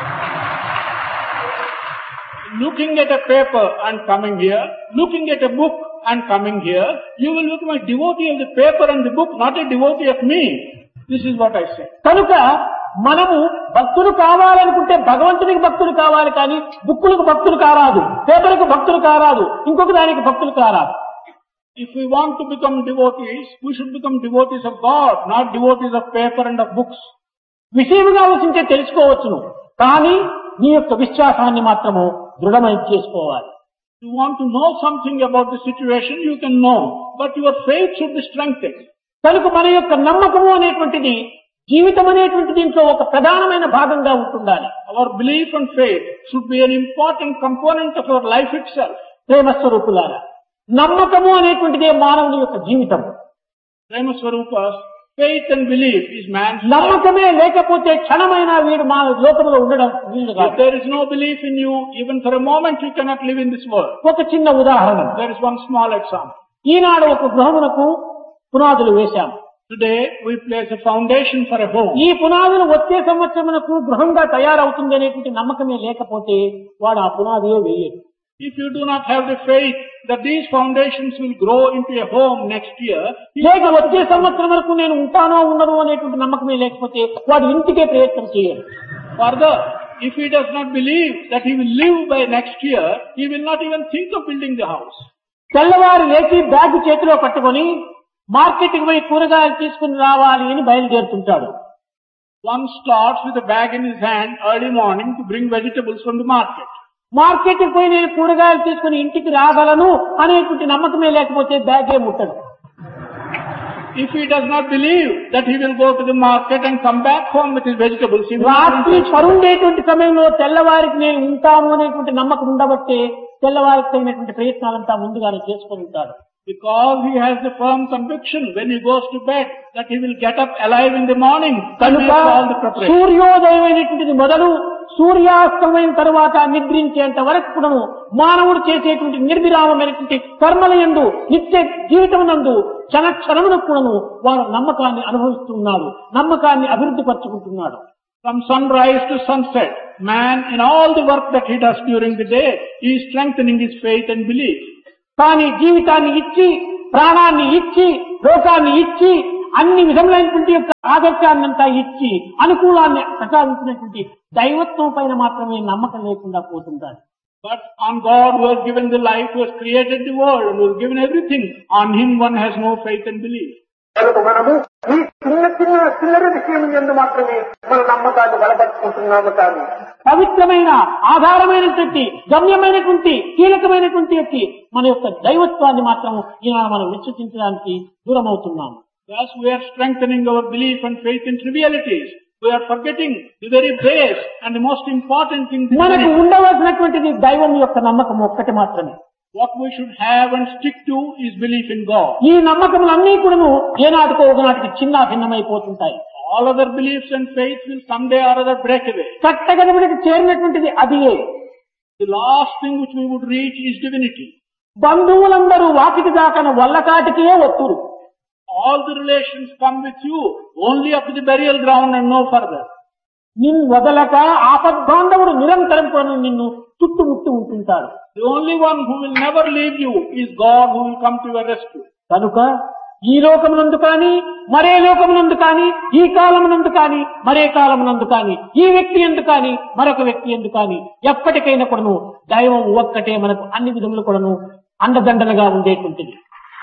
[SPEAKER 2] Looking at a paper and coming here, looking at a book and coming here, you will become a devotee of the paper and the book, not a devotee of me. This is what I said.
[SPEAKER 1] కనుక మనము భక్తులు కావాలనుకుంటే భగవంతునికి భక్తులు కావాలి కానీ బుక్కులకు భక్తులు కారాదు, పేపర్కు భక్తులు కారాదు, ఇంకొక దానికి భక్తులు కారాదు.
[SPEAKER 2] If we want to become devotees, we should become devotees of God, not devotees of paper and of books.
[SPEAKER 1] విషయముగా ఆలోచించే తెలుసుకోవచ్చును, కానీ నీ యొక్క విశ్వాసాన్ని మాత్రము దృఢమై చేసుకోవాలి.
[SPEAKER 2] You want to know something about the situation, you can know, but your faith should be strengthened.
[SPEAKER 1] కనుక మన యొక్క నమ్మకము అనేటువంటిది జీవితం అనేటువంటి దీంట్లో ఒక ప్రధానమైన భాగంగా ఉంటుండాలి.
[SPEAKER 2] Our belief and faith should be an important component of our life itself.
[SPEAKER 1] ప్రేమ స్వరూపులారా, నమ్మకము అనేటువంటిదే మానవుని యొక్క జీవితం.
[SPEAKER 2] Prema Swarupas, faith and belief is man's life.
[SPEAKER 1] నమ్మకమే లేకపోతే క్షణమైనా వీడు మా లోకంలో ఉండడం వీలు కాదు.
[SPEAKER 2] If there is no belief in you, even for a moment you cannot live in this world.
[SPEAKER 1] ఒక చిన్న ఉదాహరణ.
[SPEAKER 2] There is one small example.
[SPEAKER 1] ఈనాడు ఒక గృహమునకు పునాదులు వేశాము.
[SPEAKER 2] Today we place a foundation for a home.
[SPEAKER 1] ఈ పునాదులు వచ్చే సంవత్సరమునకు గృహంగా తయారవుతుంది అనేటువంటి నమ్మకమే లేకపోతే వాడు ఆ పునాదియే వేయడు.
[SPEAKER 2] If you do not have the faith that these foundations will grow into a home next year,
[SPEAKER 1] లేక వచ్చే సంవత్సరం వరకు నేను ఉంటానో ఉండను అనేటువంటి నమ్మకమే లేకపోతే వాడు ఇంటికే ప్రయత్నం చేయడు.
[SPEAKER 2] further, if he does not believe that he will live by next year, he will not even think of building the house.
[SPEAKER 1] తెల్లవారు లేచి బ్యాగ్ చేతిలో పట్టుకొని మార్కెట్కి పోయి కూరగాయలు తీసుకుని రావాలి అని బయలుదేరుతుంటాడు.
[SPEAKER 2] One starts with a bag in his hand early morning to bring vegetables from the market.
[SPEAKER 1] మార్కెట్కి పోయి నేను కూరగాయలు తీసుకుని ఇంటికి రాగలను అనేటువంటి నమ్మకమే లేకపోతే బ్యాగే ముట్టడు.
[SPEAKER 2] If he does not believe that he will go to the market and come back home with his vegetables, he will not
[SPEAKER 1] రాత్రి పరుండేటువంటి సమయంలో తెల్లవారికి నేను ఉంటాను అనేటువంటి నమ్మకం ఉండబట్టే తెల్లవారికి తగినటువంటి ప్రయత్నాలంతా ముందుగానే చేసుకుని ఉంటాడు.
[SPEAKER 2] Because he has the firm conviction when he goes to bed that he will get up alive in the morning.
[SPEAKER 1] కనుక
[SPEAKER 2] all the preparation.
[SPEAKER 1] సూర్యోదయం అనేటువంటిది మొదలు సూర్యాస్తమైన తరువాత నిద్రించేంత వరకు కూడా మానవుడు చేసేటువంటి నిర్విరామమైనటువంటి కర్మల యందు నిత్య జీవితం నందు క్షణ క్షణములకు కూడాను వాడు నమ్మకాన్ని అనుభవిస్తున్నాడు, నమ్మకాన్ని అభివృద్ధి పరుచుకుంటున్నాడు.
[SPEAKER 2] From sunrise to sunset, man in all the work that he does during the day, he is strengthening his faith and belief.
[SPEAKER 1] కానీ జీవితాన్ని ఇచ్చి, ప్రాణాన్ని ఇచ్చి, లోకాన్ని ఇచ్చి, అన్ని విధములైనటువంటి యొక్క ఆదర్శాన్నంతా ఇచ్చి, అనుకూలాన్ని ప్రసాదించినటువంటి దైవత్వం పైన మాత్రమే నమ్మకం లేకుండా పోతుంటారు.
[SPEAKER 2] But on God who has given the life, who has created the world, and who has given everything, on him one has no faith and belief.
[SPEAKER 1] మనము ఈ చిన్న చిన్న చిల్లర విషయం ఎందు మాత్రమే మన నమ్మకాన్ని బలపరుచుకుంటున్నాము కానీ పవిత్రమైన ఆధారమైనటువంటి గమ్యమైనటువంటి కీలకమైనటువంటి మన యొక్క దైవత్వాన్ని మాత్రం ఈనాడు మనం విశ్వసించడానికి దూరం అవుతున్నాము.
[SPEAKER 2] Thus we are strengthening our belief and faith in trivialities. We are forgetting the very base and the most important thing.
[SPEAKER 1] మనకు ఉండవలసినటువంటిది దైవం యొక్క నమ్మకం ఒక్కటి మాత్రమే.
[SPEAKER 2] What we should have and stick to is belief in God.
[SPEAKER 1] ఈ నమ్మకములన్నీ కూడాను ఏనాటికో ఒకనాటికి చిన్న భిన్నమైపోతుంటాయి.
[SPEAKER 2] All other beliefs and faith will someday or other break away.
[SPEAKER 1] కట్టగడబడికి చేరినటువంటిది అదియే.
[SPEAKER 2] The last thing which we would reach is divinity.
[SPEAKER 1] బంధువులందరూ Vakiti దాకన వల్లకాటికే వత్తురు.
[SPEAKER 2] All the relations come with you only up to the burial ground and no further.
[SPEAKER 1] నిన్ను వదలక ఆపద్బాంధవుడు నిరంతరం కూడా నిన్ను చుట్టుముట్టి ఉంటుంటారు.
[SPEAKER 2] The only one who will never leave you is God, who will come to your rescue.
[SPEAKER 1] కనుక ఈ లోకమునందు కానీ మరే లోకమునందు కానీ ఈ కాలమునందు కానీ మరే కాలమునందు కానీ ఈ వ్యక్తి ఎందు కానీ మరొక వ్యక్తి ఎందు కానీ ఎప్పటికైనా కూడాను దైవం ఒక్కటే మనకు అన్ని విధములు కూడాను అండదండలుగా ఉండేటువంటిది.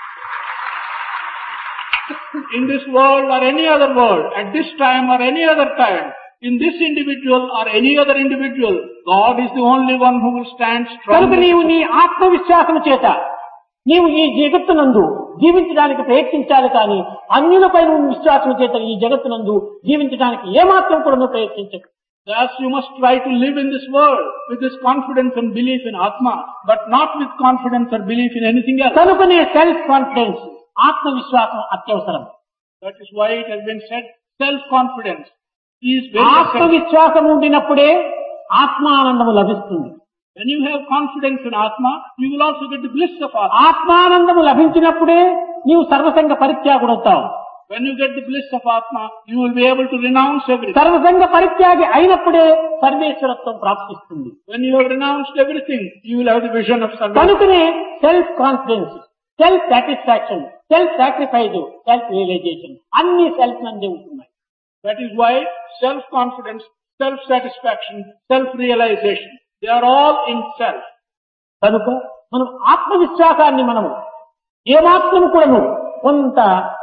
[SPEAKER 2] In this world or any other world, at this time or any other time, in this individual or any other individual, God is the only one who will stand
[SPEAKER 1] కనుక
[SPEAKER 2] strong.
[SPEAKER 1] నీవు నీ ఆత్మవిశ్వాసము చేత నీవు ఈ జగత్తునందు జీవించడానికి ప్రయత్నించాలి కానీ అన్యులపై నువ్వు విశ్వాసం చేత ఈ జగత్తునందు జీవించడానికి ఏమాత్రం కూడా నువ్వు ప్రయత్నించకు.
[SPEAKER 2] Thus you must try to live in this world with this confidence and belief in Atma, but not with confidence or belief in anything else.
[SPEAKER 1] కనుకనే సెల్ఫ్ కాన్ఫిడెన్స్ ఆత్మవిశ్వాసం అత్యవసరం.
[SPEAKER 2] That is why it has been said, self-confidence is very essential.
[SPEAKER 1] ఆత్మవిశ్వాసం ఉండినప్పుడే ఆత్మానందము లభిస్తుంది.
[SPEAKER 2] When you have confidence in Atma, you will also get the bliss of Atma.
[SPEAKER 1] ఆత్మానందము లభించినప్పుడే నీవు సర్వసంగ పరిత్యాగుడవుతావు.
[SPEAKER 2] When you get the bliss of Atma, you will be able to renounce everything.
[SPEAKER 1] సర్వసంగ పరిత్యాగి అయినప్పుడే సర్వేశ్వరత్వం ప్రాప్తిస్తుంది.
[SPEAKER 2] When you have renounced everything, you will have the vision of Sarva.
[SPEAKER 1] కనుకనే self confidence, self satisfaction, self sacrifice, self realisation అన్ని self నందే ఉంటున్నాయి.
[SPEAKER 2] That is why self-confidence, self-satisfaction, self-realization, they are all in self.
[SPEAKER 1] కనుక మనం ఆత్మవిశ్వాసాన్ని మనము ఏమాత్రం కూడాను కొంత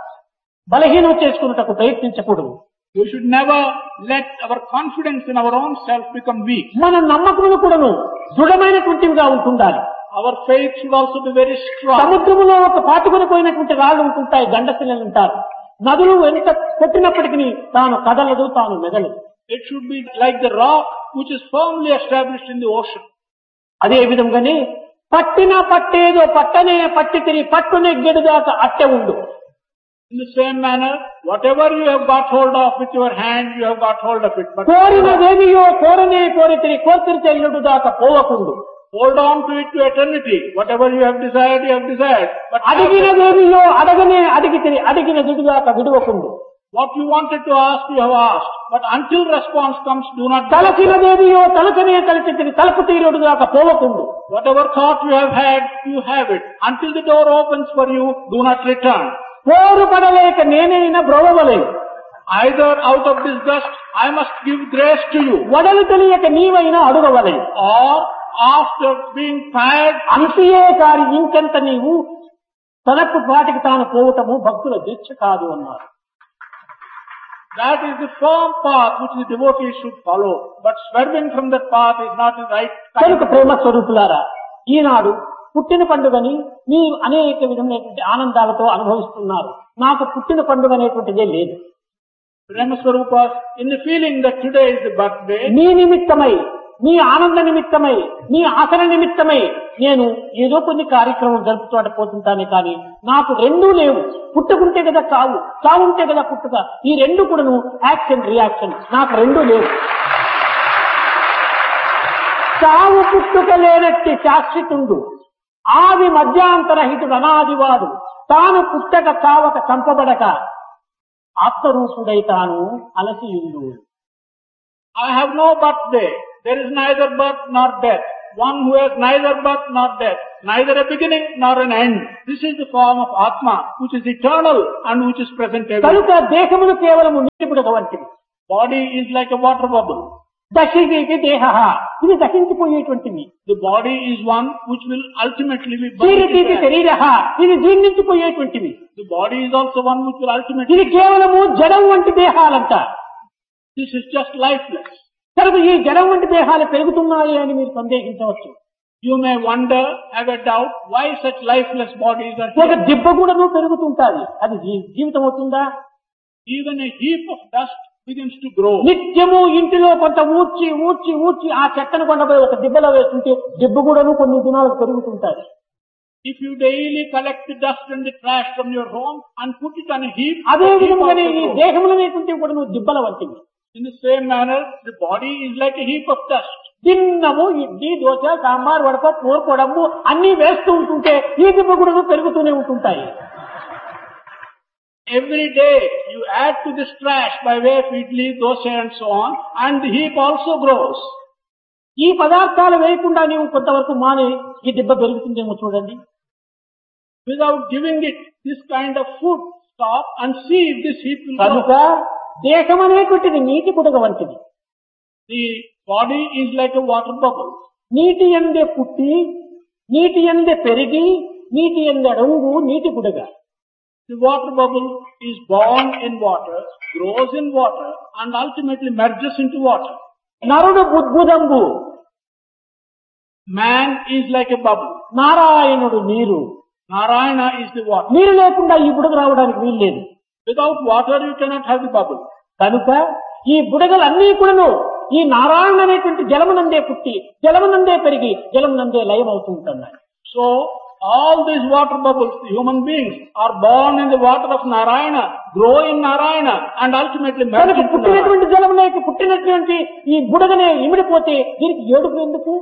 [SPEAKER 1] బలహీనం చేసుకున్నటకు ప్రయత్నించకూడదు.
[SPEAKER 2] We should never let our confidence in our own self become weak.
[SPEAKER 1] మన నమ్మకములు కూడాను దృఢమైనటువంటివిగా ఉంటుండాలి.
[SPEAKER 2] Our faith should also be very strong.
[SPEAKER 1] సముద్రములో ఒక పాటుకొని పోయినటువంటి రాళ్ళు ఉంటుంటాయి, గండశిలలు ఉంటారు. నదులు ఎంత కొట్టినప్పటికీ తాను కదలదు, తాను మెదలదు.
[SPEAKER 2] It should be like the rock which is firmly established in the ocean.
[SPEAKER 1] అదే విధంగానే పట్టిన పట్టేదో పట్టనే పట్టి తిరిగి పట్టునెగ్గెడు దాకా అట్టె ఉండు.
[SPEAKER 2] In the same manner, whatever you have got hold of with your hand, you have got hold of it. But
[SPEAKER 1] కోరినదేమియో కోరనే కోరి తిరిగి కోర్తిరి చెల్లుడు దాకా పోవకుండు.
[SPEAKER 2] hold on to it to eternity. Whatever you have desired, you have desired. But
[SPEAKER 1] అడిగినదేమియో అడగనే అడిగి తిరిగి అడిగిన దుడిదాకా విడవకుండు.
[SPEAKER 2] what you wanted to ask, you have asked. But until response comes, do not.
[SPEAKER 1] తలచినదేమియో తలచనే తలచి తిరిగి తలుపు తీరుడు దాకా పోవకుండు.
[SPEAKER 2] Whatever thought you have had, you have it. Until the door opens for you, do not return.
[SPEAKER 1] పోరు పడలేక నేనైనా బ్రొవవలేదు.
[SPEAKER 2] Either out of disgust, I must give grace to you.
[SPEAKER 1] వడలు తెలియక నీవైనా అడుగవలేదు.
[SPEAKER 2] Or after being tired,
[SPEAKER 1] అంతయే కాని ఇంకెంత నీవు తనకు పాటికి తాను పోవటము భక్తుల దీక్ష కాదు అన్నారు.
[SPEAKER 2] that is the firm path which the devotees should follow. But swerving from that path is not the right
[SPEAKER 1] కనుక
[SPEAKER 2] kind.
[SPEAKER 1] ప్రేమ స్వరూపులారా, ఈనాడు పుట్టిన పండుగని మీరు అనేక విధమైనటువంటి ఆనందాలతో అనుభవిస్తున్నారు. నాకు పుట్టిన పండుగ అనేటువంటిదే లేదు.
[SPEAKER 2] Prema Swarupas, in the feeling that today is the birthday,
[SPEAKER 1] నీ నిమిత్తమై, నీ ఆనంద నిమిత్తమై, నీ ఆసన నిమిత్తమై నేను ఏదో కొన్ని కార్యక్రమం జరుపుతూ పోతుంటానే కానీ నాకు రెండూ లేవు. పుట్టుకుంటే కదా చావు, చావుంటే కదా పుట్టుక, ఈ రెండు కూడాను యాక్షన్ రియాక్షన్, నాకు రెండూ లేవు. చావు పుట్టుక లేనట్టి శాశ్వతుండు, ఆది మధ్యాంతరహితుడు అనాదివాడు, తాను పుట్టక చావక చంపబడక ఆత్మరూపుడై తాను అలసియుండు.
[SPEAKER 2] I have no birthday. There is neither birth nor death. One who has neither birth nor death, neither a beginning nor an end. This is the form of Atma, which is eternal and which is present everywhere.
[SPEAKER 1] కనుక దేహమును కేవలము నీటిబుడగ వంటిది.
[SPEAKER 2] Body is like a water bubble.
[SPEAKER 1] దశిగేటి దేహ, ఇది దహించిపోయేటువంటిది.
[SPEAKER 2] The body is one which will ultimately be
[SPEAKER 1] జీరితీతి
[SPEAKER 2] burned.
[SPEAKER 1] శరీర, ఇది జీర్ణించిపోయేటువంటిది.
[SPEAKER 2] The body is also one which will ultimately.
[SPEAKER 1] ఇది కేవలము జడం వంటి దేహాలంట.
[SPEAKER 2] This is just lifeless.
[SPEAKER 1] కనుక ఈ జడం వంటి దేహాలు పెరుగుతున్నాయి అని మీరు సందేహించవచ్చు.
[SPEAKER 2] You may wonder, have a doubt, why such lifeless bodies are
[SPEAKER 1] ఒక
[SPEAKER 2] here.
[SPEAKER 1] దిబ్బ కూడాను పెరుగుతుంటాది, అది జీ- జీవితం అవుతుందా?
[SPEAKER 2] Even a heap of dust begins to grow.
[SPEAKER 1] నిత్యము ఇంటిలో కొంత ఊడ్చి ఊడ్చి ఊడ్చి ఆ చెత్తను కొండపై ఒక దిబ్బలో వేస్తుంటే దిబ్బ కూడాను కొన్ని దినాలకు పెరుగుతుంటాయి.
[SPEAKER 2] If you daily collect the dust and the trash from your home and put it on a heap,
[SPEAKER 1] అదే
[SPEAKER 2] the heap
[SPEAKER 1] విధంగానే
[SPEAKER 2] also
[SPEAKER 1] ఈ
[SPEAKER 2] grows.
[SPEAKER 1] దేహములనేటువంటి కూడా నువ్వు దిబ్బల వంటివి.
[SPEAKER 2] In the same manner, the body is like a heap of dust.
[SPEAKER 1] తిన్నము idli dosa sambar వడప కూరపొడము అన్ని వేస్తూ ఉంటుంటే ఈ దిబ్బ కూడా పెరుగుతూనే ఉంటుంటాయి.
[SPEAKER 2] Every day you add to this trash by way of idli, dosa and so on, and the heap also grows.
[SPEAKER 1] ఈ పదార్థాలు వేయకుండా నీవు కొంతవరకు మానే ఈ దిబ్బ పెరుగుతుందేమో చూడండి.
[SPEAKER 2] Without giving it this kind of food, stop and see if this heap will
[SPEAKER 1] కనుక
[SPEAKER 2] grow.
[SPEAKER 1] దేహం అనేటువంటిది నీటి బుడగ వంటిది.
[SPEAKER 2] The body is like a water bubble.
[SPEAKER 1] నీటి ఎందే పుట్టి నీటి ఎందే పెరిగి నీటి ఎందే రంగు నీటి బుడగ.
[SPEAKER 2] The water bubble is born in water, grows in water, and ultimately merges into water.
[SPEAKER 1] నరుడు బుద్భుదంబు.
[SPEAKER 2] Man is like a bubble.
[SPEAKER 1] నారాయణుడు నీరు.
[SPEAKER 2] Narayana is the water.
[SPEAKER 1] నీరు లేకుండా ఈ బుడగ రావడానికి వీల్లేదు.
[SPEAKER 2] Without water you cannot have the bubble.
[SPEAKER 1] కనుక ఈ బుడగలన్నీ కూడాను ఈ నారాయణ అనేటువంటి జలమునందే పుట్టి జలమునందే పెరిగి జలమునందే లయం అవుతూ ఉంటున్నాయి.
[SPEAKER 2] So all these water bubbles, the human beings, are born in the water of Narayana, grow in Narayana, and ultimately merge
[SPEAKER 1] కనుక
[SPEAKER 2] into Narayana.
[SPEAKER 1] పుట్టినటువంటి జలమునకి పుట్టినటువంటి ఈ బుడగనే ఇమిడిపోతే దీనికి ఏడుపు ఎందుకు?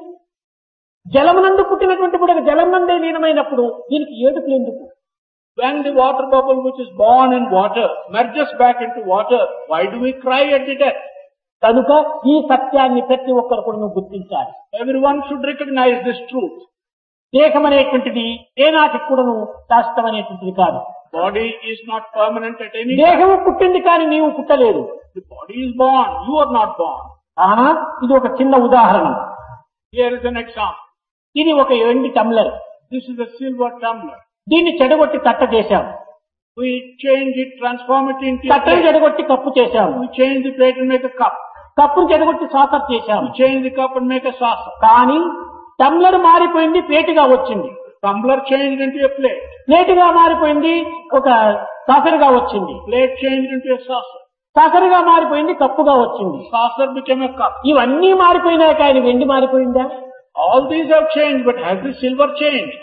[SPEAKER 1] జలమునందు పుట్టినటువంటి బుడగ జలమునందే లీనమైనప్పుడు దీనికి ఏడుపు ఎందుకు?
[SPEAKER 2] When the water bubble which is born in water merges back into water, why do we cry at the death?
[SPEAKER 1] కనుక ఈ సత్యాన్ని ప్రతి ఒక్కరు కూడా గుర్తించాలి.
[SPEAKER 2] Everyone should recognize this truth.
[SPEAKER 1] దేహం అనేటువంటిది ఏనాటికి కూడాను శాశ్వతమైనటువంటిది కాదు.
[SPEAKER 2] Body is not permanent at any time.
[SPEAKER 1] దేహము పుట్టింది కానీ నీవు పుట్టలేదు.
[SPEAKER 2] The body is born, you are not born.
[SPEAKER 1] ఆహా, ఇది ఒక చిన్న ఉదాహరణ.
[SPEAKER 2] Here is an example.
[SPEAKER 1] ఇది ఒక వెండి టమ్లర్.
[SPEAKER 2] This is a silver tumbler.
[SPEAKER 1] దీన్ని చెడగొట్టి తట్ట చేశాం.
[SPEAKER 2] We change it, transform it into a
[SPEAKER 1] తట్టను
[SPEAKER 2] plate.
[SPEAKER 1] చెడగొట్టి cup చేశాము.
[SPEAKER 2] We change the plate and make a cup.
[SPEAKER 1] కప్పును చెడగొట్టి saucer చేశాము.
[SPEAKER 2] We change the cup and make a saucer.
[SPEAKER 1] కానీ టమ్లర్ మారిపోయింది, ప్లేటుగా వచ్చింది.
[SPEAKER 2] Tumbler changed into a plate.
[SPEAKER 1] ప్లేటుగా మారిపోయింది, ఒక సాసరుగా వచ్చింది.
[SPEAKER 2] Plate changed into a saucer.
[SPEAKER 1] సాసరుగా మారిపోయింది, కప్పుగా వచ్చింది.
[SPEAKER 2] Saucer became a cup.
[SPEAKER 1] ఇవన్నీ మారిపోయినాయి కానీ వెండి మారిపోయిందా?
[SPEAKER 2] All these have changed, but has the silver changed?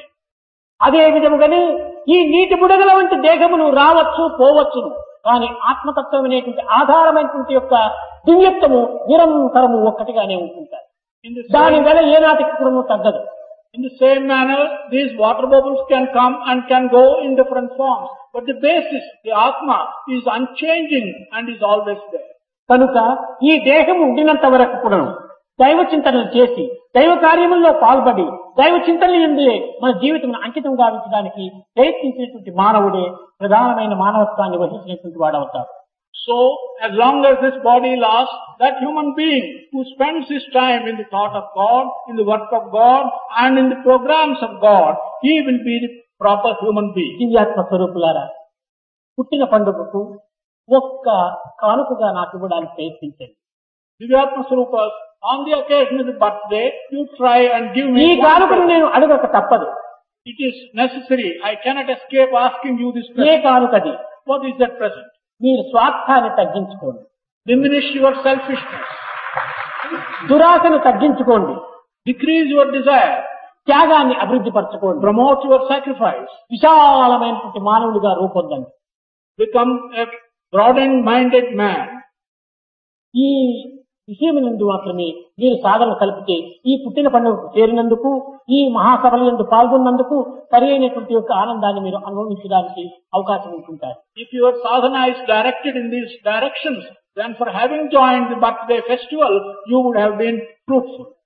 [SPEAKER 1] అదే విధముగానే ఈ నీటి బుడగల వంటి దేహమును రావచ్చు పోవచ్చును, కానీ ఆత్మతత్వం అనేటువంటి ఆధారమైనటువంటి యొక్క దివ్యత్వము నిరంతరము ఒక్కటిగానే ఉంటుంటాయి.
[SPEAKER 2] In the
[SPEAKER 1] దాని
[SPEAKER 2] same,
[SPEAKER 1] వెల ఏనాటికి కూడా తగ్గదు.
[SPEAKER 2] in the same manner, these water bubbles can come and can go in different forms, but the basis, the Atma, is unchanging and is always there.
[SPEAKER 1] కనుక ఈ దేహము ఉండినంత వరకు కూడా దైవ చింతనలు చేసి దైవ కార్యముల్లో పాల్పడి దైవ చింతనలు ఎందే మన జీవితం అంకితం గావించడానికి ప్రయత్నించినటువంటి మానవుడే ప్రధానమైన మానవత్వాన్ని వహించినటువంటి వాడవుతాడు.
[SPEAKER 2] So, as long as this body lasts, that human being who spends his time in the thought of God, in the work of God, and in the programs of God, he will be the proper human being.
[SPEAKER 1] దివ్యాత్మ స్వరూపులారా, పుట్టిన పండుగకు ఒక్క కానుకగా నాకు ఇవ్వడానికి ప్రయత్నించండి.
[SPEAKER 2] Divyatma Swarupas, on the occasion of the birthday, you try and give
[SPEAKER 1] ఈ
[SPEAKER 2] me one
[SPEAKER 1] కానుకను
[SPEAKER 2] present.
[SPEAKER 1] నేను అడగక తప్పదు.
[SPEAKER 2] It is necessary. I cannot escape asking you this
[SPEAKER 1] A
[SPEAKER 2] present.
[SPEAKER 1] కానుకది?
[SPEAKER 2] What is that present?
[SPEAKER 1] మీరు స్వార్థాన్ని తగ్గించుకోండి,
[SPEAKER 2] Diminish your selfishness.
[SPEAKER 1] దురాశను తగ్గించుకోండి,
[SPEAKER 2] Decrease your desire.
[SPEAKER 1] త్యాగాన్ని అభివృద్ధి పరచుకోండి,
[SPEAKER 2] Promote your sacrifice.
[SPEAKER 1] విశాలమైనటువంటి మానవుడిగా రూపొందండి.
[SPEAKER 2] Become a broadened-minded man.
[SPEAKER 1] ఈ విషయమునందు మాత్రమే మీరు సాధన కలిపితే ఈ పుట్టిన పండుగకు చేరినందుకు ఈ మహాసభల యందు పాల్గొన్నందుకు సరి అయినటువంటి యొక్క ఆనందాన్ని మీరు అనుభవించడానికి అవకాశం ఉంటుంటారు.
[SPEAKER 2] If your sadhana is directed in these directions, then for having joined the birthday festival, you would have been fruitful.